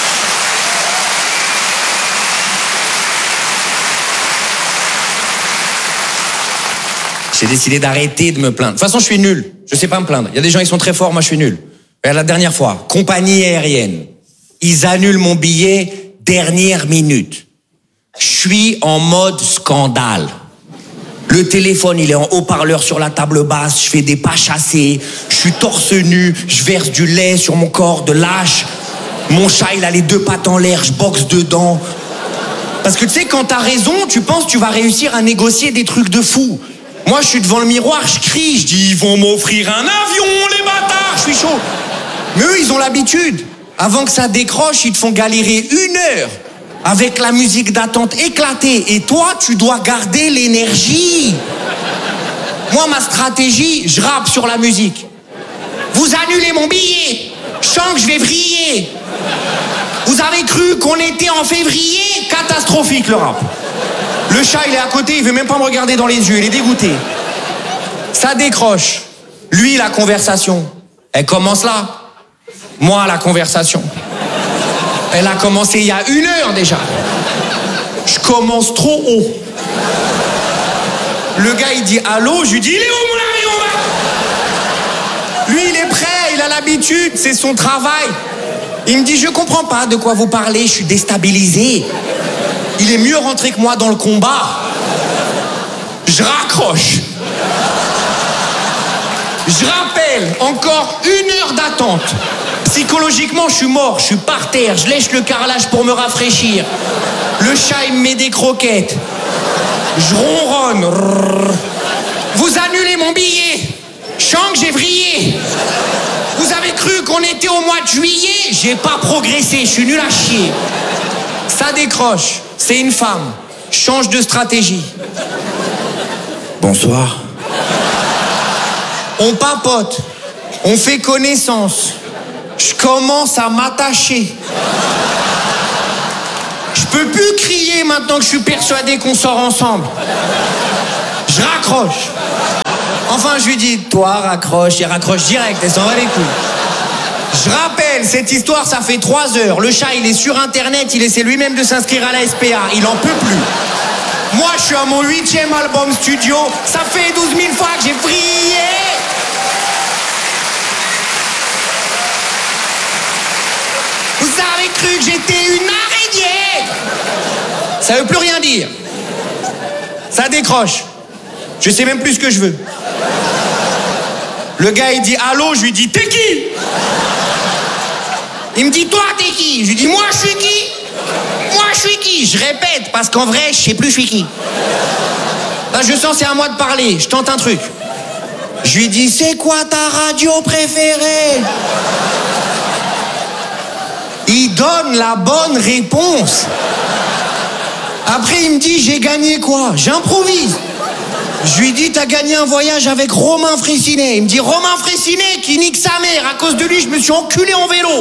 J'ai décidé d'arrêter de me plaindre. De toute façon, je suis nul. Je sais pas me plaindre. Il y a des gens qui sont très forts, moi je suis nul. Et la dernière fois, compagnie aérienne. Ils annulent mon billet dernière minute. Je suis en mode scandale. Le téléphone, il est en haut-parleur sur la table basse. Je fais des pas chassés. Je suis torse nu. Je verse du lait sur mon corps de lâche. Mon chat, il a les deux pattes en l'air. Je boxe dedans. Parce que tu sais, quand t'as raison, tu penses que tu vas réussir à négocier des trucs de fou. Moi, je suis devant le miroir, je crie, je dis, ils vont m'offrir un avion, les bâtards, je suis chaud. Mais eux, ils ont l'habitude. Avant que ça décroche, ils te font galérer une heure avec la musique d'attente éclatée. Et toi, tu dois garder l'énergie. Moi, ma stratégie, je rappe sur la musique. Vous annulez mon billet. Je sens que je vais vriller. Vous avez cru qu'on était en février? Catastrophique, le rap. Le chat, il est à côté, il veut même pas me regarder dans les yeux, il est dégoûté. Ça décroche. Lui, la conversation, elle commence là. Moi, la conversation, elle a commencé il y a une heure déjà. Je commence trop haut. Le gars, il dit allô, je lui dis, il est où mon avion? Lui, il est prêt, il a l'habitude, c'est son travail. Il me dit, je comprends pas de quoi vous parlez, je suis déstabilisé. Il est mieux rentré que moi dans le combat. Je raccroche. Je rappelle, encore une heure d'attente. Psychologiquement, je suis mort, je suis par terre, je lèche le carrelage pour me rafraîchir. Le chat, il me met des croquettes. Je ronronne. Vous annulez mon billet. Je sens que j'ai vrillé. Vous avez cru qu'on était au mois de juillet? J'ai pas progressé, je suis nul à chier. Ça décroche, c'est une femme. Change de stratégie. Bonsoir. On papote, on fait connaissance. Je commence à m'attacher. Je peux plus crier maintenant que je suis persuadé qu'on sort ensemble. Je raccroche. Enfin, je lui dis, toi, raccroche. Il raccroche direct et s'en va les couilles. Je rappelle, cette histoire, ça fait trois heures. Le chat, il est sur Internet, il essaie lui-même de s'inscrire à la S P A. Il en peut plus. Moi, je suis à mon huitième album studio. Ça fait douze mille fois que j'ai brillé. Vous avez cru que j'étais une araignée? Ça veut plus rien dire. Ça décroche. Je sais même plus ce que je veux. Le gars, il dit allô, je lui dis t'es qui? Il me dit toi, t'es qui? Je lui dis moi, je suis qui? Moi, je suis qui? Je répète, parce qu'en vrai, je sais plus je suis qui. Là, je sens c'est à moi de parler. Je tente un truc. Je lui dis c'est quoi ta radio préférée? Il donne la bonne réponse. Après, il me dit j'ai gagné quoi? J'improvise. Je lui dis t'as gagné un voyage avec Romain Fraissinet. Il me dit Romain Fraissinet qui nique sa mère. À cause de lui, je me suis enculé en vélo.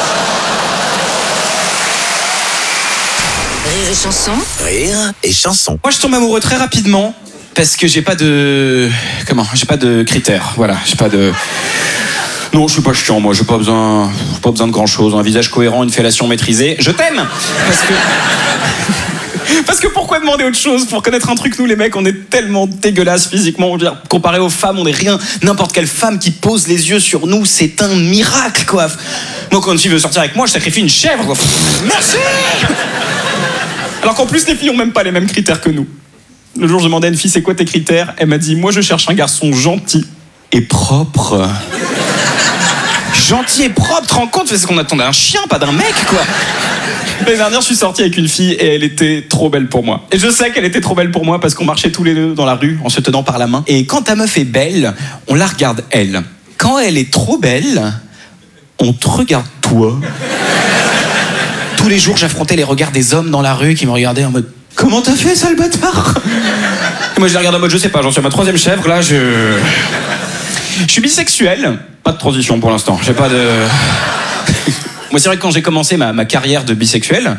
Rire et chanson. Rire et chanson. Moi, je tombe amoureux très rapidement parce que j'ai pas de. Comment? J'ai pas de critères. Voilà, j'ai pas de. Non, je suis pas chiant, moi. J'ai pas besoin, pas besoin de grand chose. Un visage cohérent, une fellation maîtrisée. Je t'aime parce que. Parce que pourquoi demander autre chose pour connaître un truc? Nous les mecs, on est tellement dégueulasses physiquement. On veut dire, comparé aux femmes, on est rien. N'importe quelle femme qui pose les yeux sur nous, c'est un miracle, quoi. Moi, quand une fille veut sortir avec moi, je sacrifie une chèvre, quoi. Merci. Alors qu'en plus, les filles ont même pas les mêmes critères que nous. Le jour, je demandais à une fille, c'est quoi tes critères? Elle m'a dit, moi, je cherche un garçon gentil et propre. Gentil et propre, tu te rends compte? C'est ce qu'on attendait d'un chien, pas d'un mec, quoi. L'année dernière, je suis sorti avec une fille et elle était trop belle pour moi. Et je sais qu'elle était trop belle pour moi parce qu'on marchait tous les deux dans la rue en se tenant par la main. Et quand ta meuf est belle, on la regarde elle. Quand elle est trop belle, on te regarde toi. Tous les jours, j'affrontais les regards des hommes dans la rue qui me regardaient en mode « Comment t'as fait ça, le bâtard ?» Et moi, je les regarde en mode « Je sais pas, j'en suis à ma troisième chèvre, là, je... » Je suis bisexuel. Pas de transition pour l'instant. J'ai pas de... Moi, c'est vrai que quand j'ai commencé ma, ma carrière de bisexuel,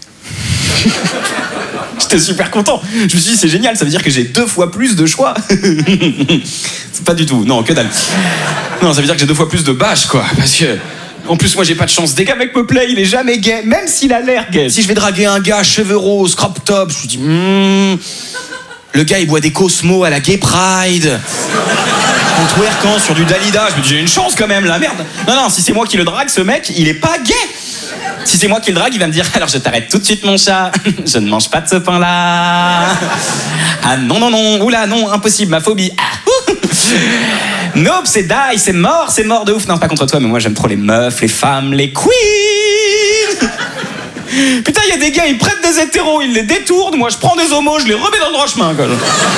j'étais super content. Je me suis dit, c'est génial, ça veut dire que j'ai deux fois plus de choix. C'est pas du tout, non, que dalle. Non, ça veut dire que j'ai deux fois plus de bâches, quoi. Parce que, en plus, moi, j'ai pas de chance. Dès qu'un mec me plaît, il est jamais gay, même s'il a l'air gay. Si je vais draguer un gars, cheveux roses, crop top, je me dis, hmm, le gars, il boit des Cosmo à la Gay Pride. En twerkant sur du Dalida, je me dis j'ai une chance quand même là, merde. Non, non, si c'est moi qui le drague, ce mec, il est pas gay. Si c'est moi qui le drague, il va me dire alors je t'arrête tout de suite mon chat, je ne mange pas de ce pain-là. Ah non, non, non, oula, non, impossible, ma phobie. Ah, nope, c'est die, c'est mort, c'est mort de ouf. Non, pas contre toi, mais moi j'aime trop les meufs, les femmes, les queens. Putain, il y a des gars, ils prêtent des hétéros, ils les détournent, moi je prends des homos, je les remets dans le droit chemin, quoi.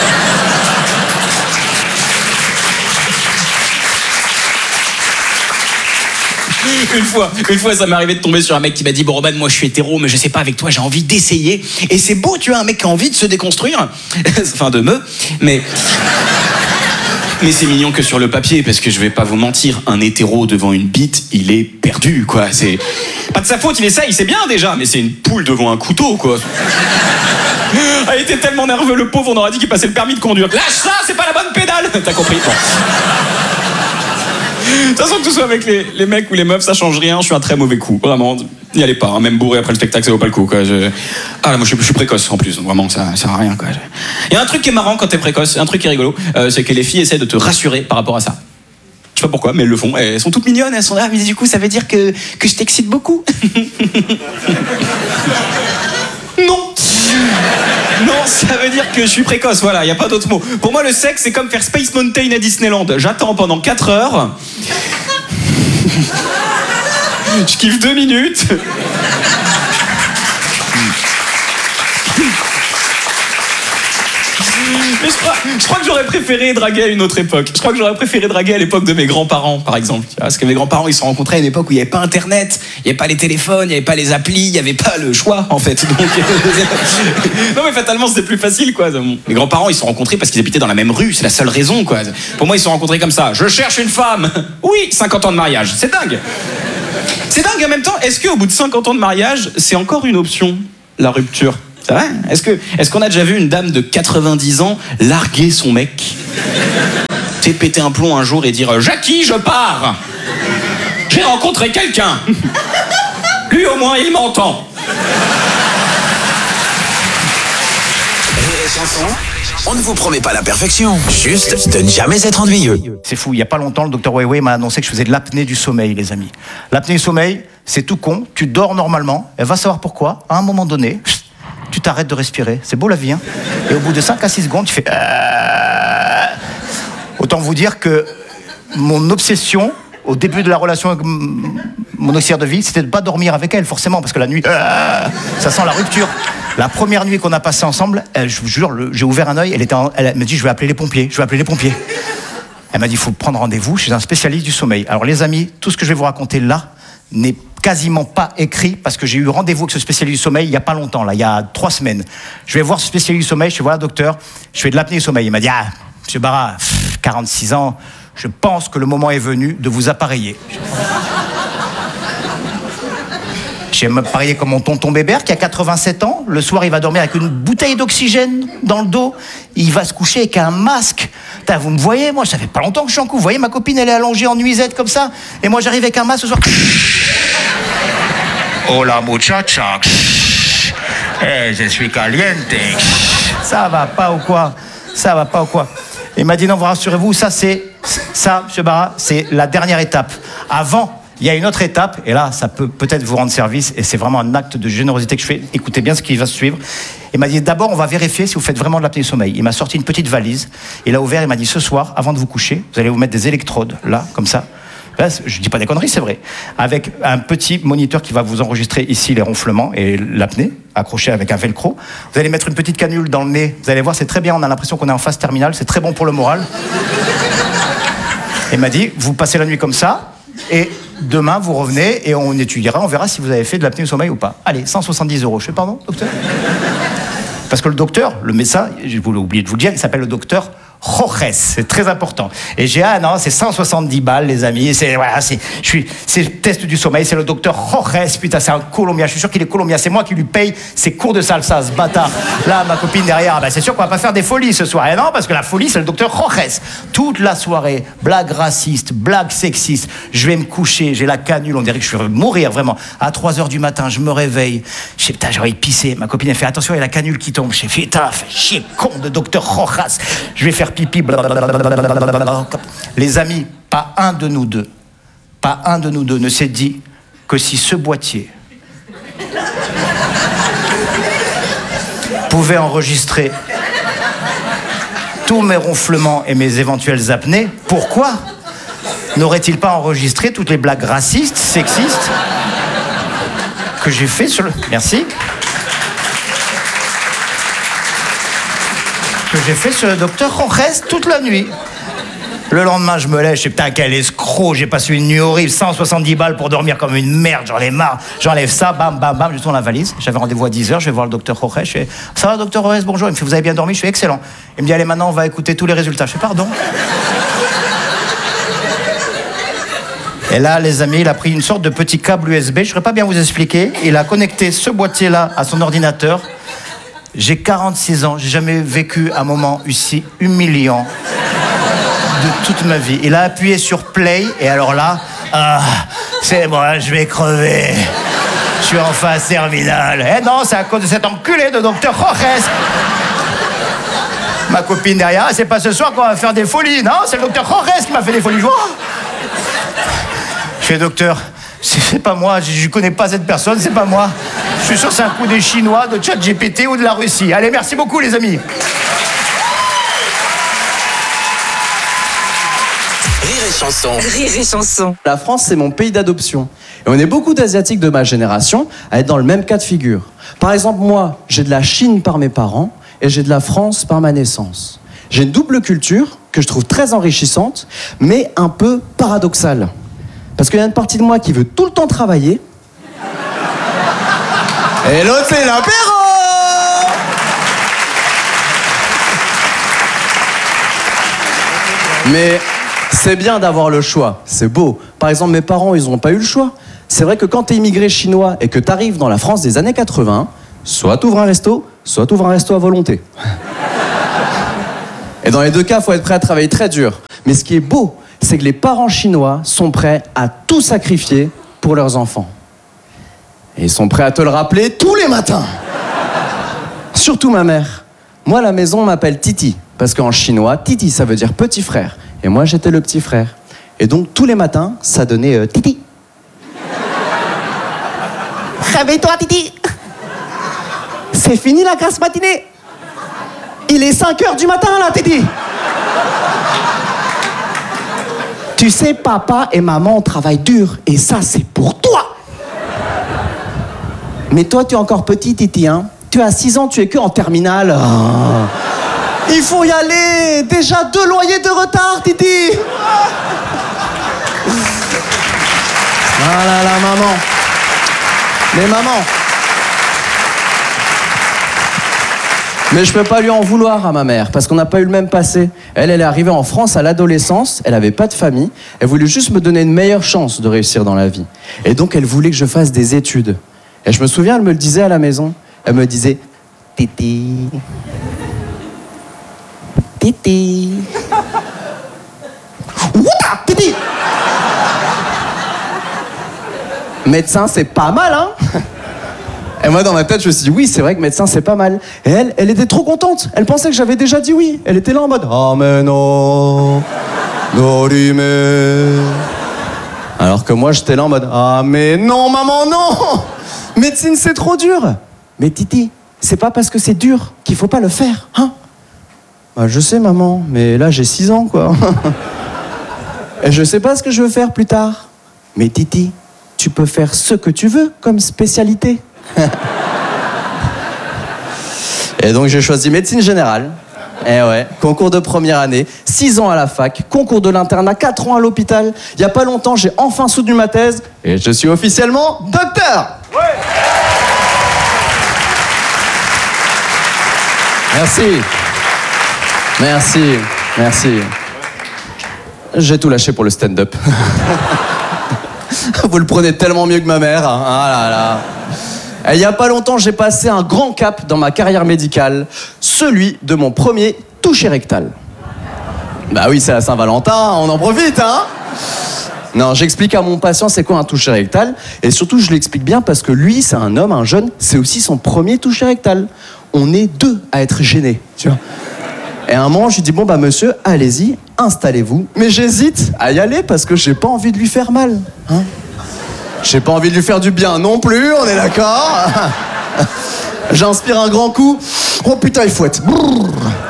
Une fois, une fois, ça m'est arrivé de tomber sur un mec qui m'a dit bon Roman, moi je suis hétéro, mais je sais pas avec toi, j'ai envie d'essayer. Et c'est beau, tu vois, un mec qui a envie de se déconstruire, enfin de me, mais mais c'est mignon que sur le papier, parce que je vais pas vous mentir, un hétéro devant une bite, il est perdu, quoi. C'est pas de sa faute, il essaye, c'est bien déjà, mais c'est une poule devant un couteau, quoi. Ah, il était tellement nerveux, le pauvre, on aurait dit qu'il passait le permis de conduire. Lâche ça, c'est pas la bonne pédale. T'as compris, bon. De toute façon, que tout soit avec les, les mecs ou les meufs, ça change rien. Je suis un très mauvais coup, vraiment. N'y allez pas, hein. Même bourré après le spectacle, ça vaut pas le coup, quoi. Je... Ah là, moi je suis, je suis précoce en plus, donc vraiment ça, ça sert à rien, quoi. Il y a un truc qui est marrant quand t'es précoce, un truc qui est rigolo, euh, c'est que les filles essaient de te rassurer par rapport à ça. Je sais pas pourquoi, mais elles le font. Elles sont toutes mignonnes, elles sont là, mais du coup, ça veut dire que, que je t'excite beaucoup. Non. Non, ça veut dire que je suis précoce, voilà, il n'y a pas d'autre mot. Pour moi, le sexe, c'est comme faire Space Mountain à Disneyland. J'attends pendant quatre heures. Je kiffe deux minutes. Mais je crois, je crois que j'aurais préféré draguer à une autre époque. Je crois que j'aurais préféré draguer à l'époque de mes grands-parents, par exemple. Parce que mes grands-parents, ils se sont rencontrés à une époque où il n'y avait pas Internet, il n'y avait pas les téléphones, il n'y avait pas les applis, il n'y avait pas le choix, en fait. Donc, non, mais fatalement, c'était plus facile, quoi. Mes grands-parents, ils se sont rencontrés parce qu'ils habitaient dans la même rue. C'est la seule raison, quoi. Pour moi, ils se sont rencontrés comme ça. Je cherche une femme. Oui, cinquante ans de mariage. C'est dingue. C'est dingue. En même temps, est-ce qu'au bout de cinquante ans de mariage, c'est encore une option, la rupture? C'est vrai? Est-ce que, est-ce qu'on a déjà vu une dame de quatre-vingt-dix ans larguer son mec? Tu sais, péter un plomb un jour et dire « Jackie, je pars! J'ai rencontré quelqu'un! Lui, au moins, il m'entend! » On ne vous promet pas la perfection, juste de ne jamais être ennuyeux. C'est fou, il n'y a pas longtemps, le docteur Weiwei m'a annoncé que je faisais de l'apnée du sommeil, les amis. L'apnée du sommeil, c'est tout con, tu dors normalement, elle va savoir pourquoi, à un moment donné, tu t'arrêtes de respirer. C'est beau la vie, hein. Et au bout de cinq à six secondes, tu fais... Euh... Autant vous dire que mon obsession, au début de la relation avec mon auxiliaire de vie, c'était de ne pas dormir avec elle, forcément, parce que la nuit, euh... ça sent la rupture. La première nuit qu'on a passée ensemble, elle, je vous jure, le, j'ai ouvert un œil, elle, était en, elle m'a dit, je vais appeler les pompiers, je vais appeler les pompiers. Elle m'a dit, il faut prendre rendez-vous chez un spécialiste du sommeil. Alors les amis, tout ce que je vais vous raconter là n'est quasiment pas écrit, parce que j'ai eu rendez-vous avec ce spécialiste du sommeil il n'y a pas longtemps, là, il y a trois semaines. Je vais voir ce spécialiste du sommeil, je fais, voilà docteur, je fais de l'apnée du sommeil. Il m'a dit, ah, monsieur Barra, pff, quarante-six ans, je pense que le moment est venu de vous appareiller. J'ai m'appareillé comme mon tonton Bébert qui a quatre-vingt-sept ans. Le soir, il va dormir avec une bouteille d'oxygène dans le dos. Il va se coucher avec un masque. Putain, vous me voyez, moi, ça fait pas longtemps que je suis en couple. Vous voyez, ma copine, elle est allongée en nuisette comme ça. Et moi, j'arrive avec un masque ce soir. Hola, muchacha. Eh, je suis caliente. Ça va pas ou quoi? Ça va pas ou quoi? Il m'a dit, non, vous rassurez-vous, ça, c'est... Ça, monsieur Barra, c'est la dernière étape. Avant... Il y a une autre étape, et là, ça peut peut-être vous rendre service, et c'est vraiment un acte de générosité que je fais. Écoutez bien ce qui va se suivre. Il m'a dit, d'abord, on va vérifier si vous faites vraiment de l'apnée du sommeil. Il m'a sorti une petite valise, il a ouvert, il m'a dit, ce soir, avant de vous coucher, vous allez vous mettre des électrodes, là, comme ça. Là, je dis pas des conneries, c'est vrai. Avec un petit moniteur qui va vous enregistrer ici les ronflements et l'apnée, accroché avec un velcro. Vous allez mettre une petite canule dans le nez. Vous allez voir, c'est très bien, on a l'impression qu'on est en phase terminale, c'est très bon pour le moral. Il m'a dit, vous passez la nuit comme ça, et demain, vous revenez et on étudiera, on verra si vous avez fait de l'apnée du sommeil ou pas. Allez, cent soixante-dix euros. Je fais pardon, docteur? Parce que le docteur, le médecin, j'ai oublié de vous le dire, il s'appelle le docteur Rojes, c'est très important. Et j'ai, ah non, c'est cent soixante-dix balles, les amis. C'est, voilà, c'est, je suis, c'est le test du sommeil, c'est le docteur Rojes. Putain, c'est un Colombien, je suis sûr qu'il est Colombien. C'est moi qui lui paye ses cours de salsa, ce bâtard. Là, ma copine derrière, ben, c'est sûr qu'on va pas faire des folies ce soir. Et non, parce que la folie, c'est le docteur Rojes. Toute la soirée, blague raciste, blague sexiste. Je vais me coucher, j'ai la canule, on dirait que je vais mourir, vraiment. À trois heures du matin, je me réveille. Je sais, putain, j'ai envie de pisser. Ma copine, elle fait attention, il y a la canule qui tombe. Je fais, putain, fais chier, con de docteur Rojas. Je vais faire pipi, blablabla. Les amis, pas un de nous deux, pas un de nous deux ne s'est dit que si ce boîtier pouvait enregistrer tous mes ronflements et mes éventuelles apnées, pourquoi n'aurait-il pas enregistré toutes les blagues racistes, sexistes que j'ai fait sur le... Merci. Que j'ai fait sur le docteur Rojes toute la nuit. Le lendemain, je me lève, je sais, putain, quel escroc, j'ai passé une nuit horrible, cent soixante-dix balles pour dormir comme une merde, j'en ai marre, j'enlève ça, bam, bam, bam, je tourne la valise, j'avais rendez-vous à dix heures, je vais voir le docteur Rojes, je fais, ça va, docteur Rojes, bonjour, il me fait, vous avez bien dormi, je fais, excellent. Il me dit, allez, maintenant, on va écouter tous les résultats, je fais, pardon. Et là, les amis, il a pris une sorte de petit câble U S B, je ne saurais pas bien vous expliquer, il a connecté ce boîtier-là à son ordinateur. J'ai quarante-six ans, j'ai jamais vécu un moment aussi humiliant de toute ma vie. Il a appuyé sur play et alors là, ah, c'est moi, je vais crever. Je suis en phase terminale. Eh non, c'est à cause de cet enculé de docteur Rojes. Ma copine derrière, c'est pas ce soir qu'on va faire des folies, non, c'est le docteur Rojes qui m'a fait des folies. Je fais, docteur, c'est pas moi, je connais pas cette personne, c'est pas moi. Je suis sûr que c'est un coup des Chinois, de ChatGPT ou de la Russie. Allez, merci beaucoup, les amis. Rire et chanson. Rire et chanson. La France, c'est mon pays d'adoption. Et on est beaucoup d'Asiatiques de ma génération à être dans le même cas de figure. Par exemple, moi, j'ai de la Chine par mes parents et j'ai de la France par ma naissance. J'ai une double culture que je trouve très enrichissante, mais un peu paradoxale. Parce qu'il y a une partie de moi qui veut tout le temps travailler. Et l'autre, c'est l'apéro! Mais c'est bien d'avoir le choix, c'est beau. Par exemple, mes parents, ils n'ont pas eu le choix. C'est vrai que quand t'es immigré chinois et que t'arrives dans la France des années quatre-vingts, soit t'ouvres un resto, soit t'ouvres un resto à volonté. Et dans les deux cas, il faut être prêt à travailler très dur. Mais ce qui est beau, c'est que les parents chinois sont prêts à tout sacrifier pour leurs enfants. Et ils sont prêts à te le rappeler tous les matins. Surtout ma mère. Moi, à la maison, on m'appelle Titi. Parce qu'en chinois, Titi, ça veut dire petit frère. Et moi, j'étais le petit frère. Et donc, tous les matins, ça donnait euh, Titi. Réveille-toi, Titi. C'est fini la grasse matinée. Il est cinq heures du matin, là, Titi. Tu sais, papa et maman travaillent dur. Et ça, c'est pour toi. Mais toi, tu es encore petit, Titi, hein. Tu as six ans, tu es que en terminale. Oh. Il faut y aller. Déjà deux loyers de retard, Titi. Ah là là, maman. Mais maman. Mais je peux pas lui en vouloir à ma mère, parce qu'on n'a pas eu le même passé. Elle, elle est arrivée en France à l'adolescence, elle avait pas de famille, elle voulait juste me donner une meilleure chance de réussir dans la vie. Et donc elle voulait que je fasse des études. Et je me souviens, elle me le disait à la maison. Elle me disait, Titi, Titi, Outa, Titi. Médecin, c'est pas mal, hein? Et moi, dans ma tête, je me suis dit, oui, c'est vrai que médecin, c'est pas mal. Et elle, elle était trop contente. Elle pensait que j'avais déjà dit oui. Elle était là en mode, ah, mais non, Dorime. Alors que moi, j'étais là en mode, ah, mais non, maman, non. Médecine, c'est trop dur. Mais Titi, c'est pas parce que c'est dur qu'il faut pas le faire, hein? Bah, je sais, maman, mais là, j'ai six ans, quoi. Et je sais pas ce que je veux faire plus tard. Mais Titi, tu peux faire ce que tu veux comme spécialité. Et donc j'ai choisi médecine générale. Et ouais, concours de première année, six ans à la fac, concours de l'internat, quatre ans à l'hôpital. Il y a pas longtemps, j'ai enfin soutenu ma thèse et je suis officiellement docteur. Ouais. Merci. Merci. Merci. J'ai tout lâché pour le stand-up. Vous le prenez tellement mieux que ma mère. Hein. Ah là là. Et il y a pas longtemps, j'ai passé un grand cap dans ma carrière médicale, celui de mon premier toucher rectal. Bah oui, c'est la Saint-Valentin, on en profite, hein? Non, j'explique à mon patient c'est quoi un toucher rectal, et surtout je l'explique bien parce que lui, c'est un homme, un jeune, c'est aussi son premier toucher rectal. On est deux à être gênés, tu vois. Et à un moment, je lui dis, bon bah monsieur, allez-y, installez-vous. Mais j'hésite à y aller parce que j'ai pas envie de lui faire mal, hein. J'ai pas envie de lui faire du bien non plus, on est d'accord? J'inspire un grand coup. Oh putain, il fouette. Brrr.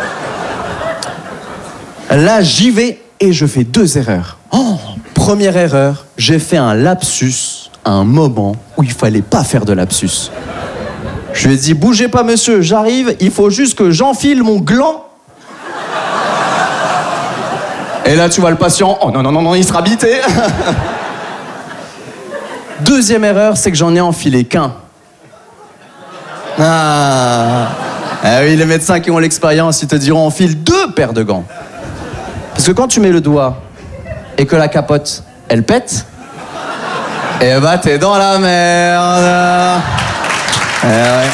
Là, j'y vais et je fais deux erreurs. Oh, première erreur, j'ai fait un lapsus à un moment où il fallait pas faire de lapsus. Je lui ai dit, bougez pas monsieur, j'arrive, il faut juste que j'enfile mon gland. Et là, tu vois le patient, oh non, non, non, non, il sera bité. Deuxième erreur, c'est que j'en ai enfilé qu'un. Ah. Ah oui, les médecins qui ont l'expérience, ils te diront enfile deux paires de gants. Parce que quand tu mets le doigt et que la capote, elle pète, eh bah t'es dans la merde. Eh ouais.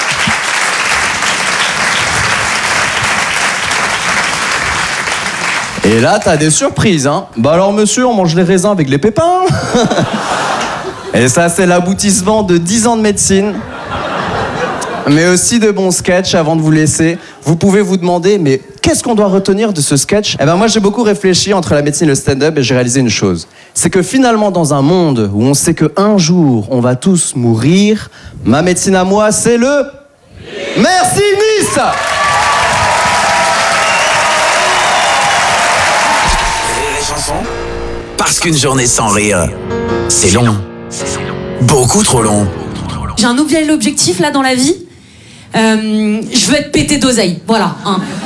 Et là, t'as des surprises, hein. Bah alors monsieur, on mange les raisins avec les pépins. Et ça, c'est l'aboutissement de dix ans de médecine, mais aussi de bons sketchs. Avant de vous laisser, vous pouvez vous demander, mais qu'est-ce qu'on doit retenir de ce sketch? Eh ben moi, j'ai beaucoup réfléchi entre la médecine et le stand-up et j'ai réalisé une chose. C'est que finalement, dans un monde où on sait qu'un jour, on va tous mourir, ma médecine à moi, c'est le... Merci Nice. Parce qu'une journée sans rire, c'est long. Beaucoup trop long. J'ai un nouvel objectif là dans la vie. Euh, je veux être pété d'oseille. Voilà. Hein.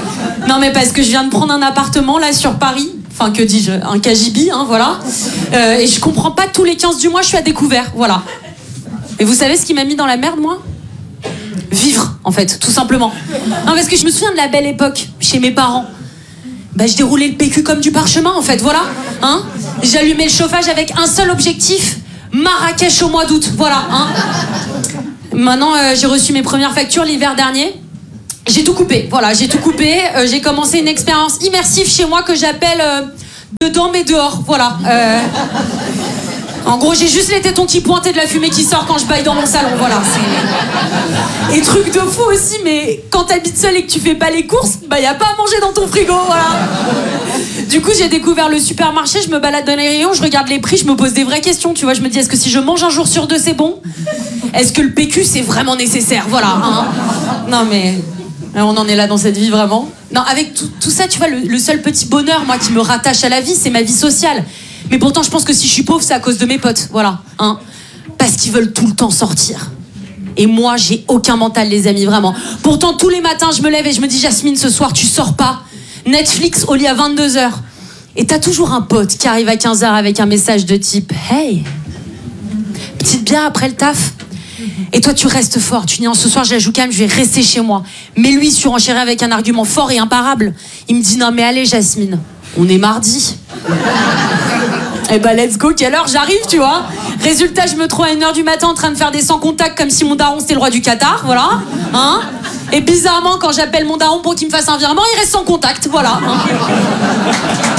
Non mais parce que je viens de prendre un appartement là sur Paris. Enfin, que dis-je, un K J B, hein, voilà. Euh, et je comprends pas, tous les quinze du mois, je suis à découvert, voilà. Et vous savez ce qui m'a mis dans la merde, moi ? Vivre, en fait, tout simplement. Non, parce que je me souviens de la belle époque, chez mes parents. Bah, je déroulais le P Q comme du parchemin, en fait, voilà. Hein ? J'allumais le chauffage avec un seul objectif, Marrakech au mois d'août, voilà. Hein ? Maintenant, euh, j'ai reçu mes premières factures l'hiver dernier. J'ai tout coupé, voilà, j'ai tout coupé. Euh, j'ai commencé une expérience immersive chez moi que j'appelle euh, dedans mais dehors, voilà. Euh, en gros, j'ai juste les tétons qui pointent et de la fumée qui sort quand je baille dans mon salon, voilà. C'est... Et truc de fou aussi, mais quand t'habites seul et que tu fais pas les courses, bah y a pas à manger dans ton frigo, voilà. Du coup, j'ai découvert le supermarché, je me balade dans les rayons, je regarde les prix, je me pose des vraies questions, tu vois. Je me dis, est-ce que si je mange un jour sur deux, c'est bon ? Est-ce que le P Q, c'est vraiment nécessaire ? Voilà, hein. Non mais... On en est là dans cette vie, vraiment. Non, avec tout, tout ça, tu vois, le, le seul petit bonheur, moi, qui me rattache à la vie, c'est ma vie sociale. Mais pourtant, je pense que si je suis pauvre, c'est à cause de mes potes, voilà. Hein. Parce qu'ils veulent tout le temps sortir. Et moi, j'ai aucun mental, les amis, vraiment. Pourtant, tous les matins, je me lève et je me dis, Jasmine, ce soir, tu sors pas. Netflix au lit à vingt-deux heures. Et t'as toujours un pote qui arrive à quinze heures avec un message de type « Hey, petite bière après le taf ?» Et toi, tu restes fort. Tu dis, non, ce soir, je la joue calme, je vais rester chez moi. Mais lui, surenchérit avec un argument fort et imparable. Il me dit, non, mais allez, Jasmine, on est mardi. Eh ben, let's go, quelle heure j'arrive, tu vois. Résultat, je me trouve à une heure du matin en train de faire des sans contacts comme si mon daron, c'était le roi du Qatar, voilà. Hein. Et bizarrement, quand j'appelle mon daron pour qu'il me fasse un virement, il reste sans contact, voilà. Hein.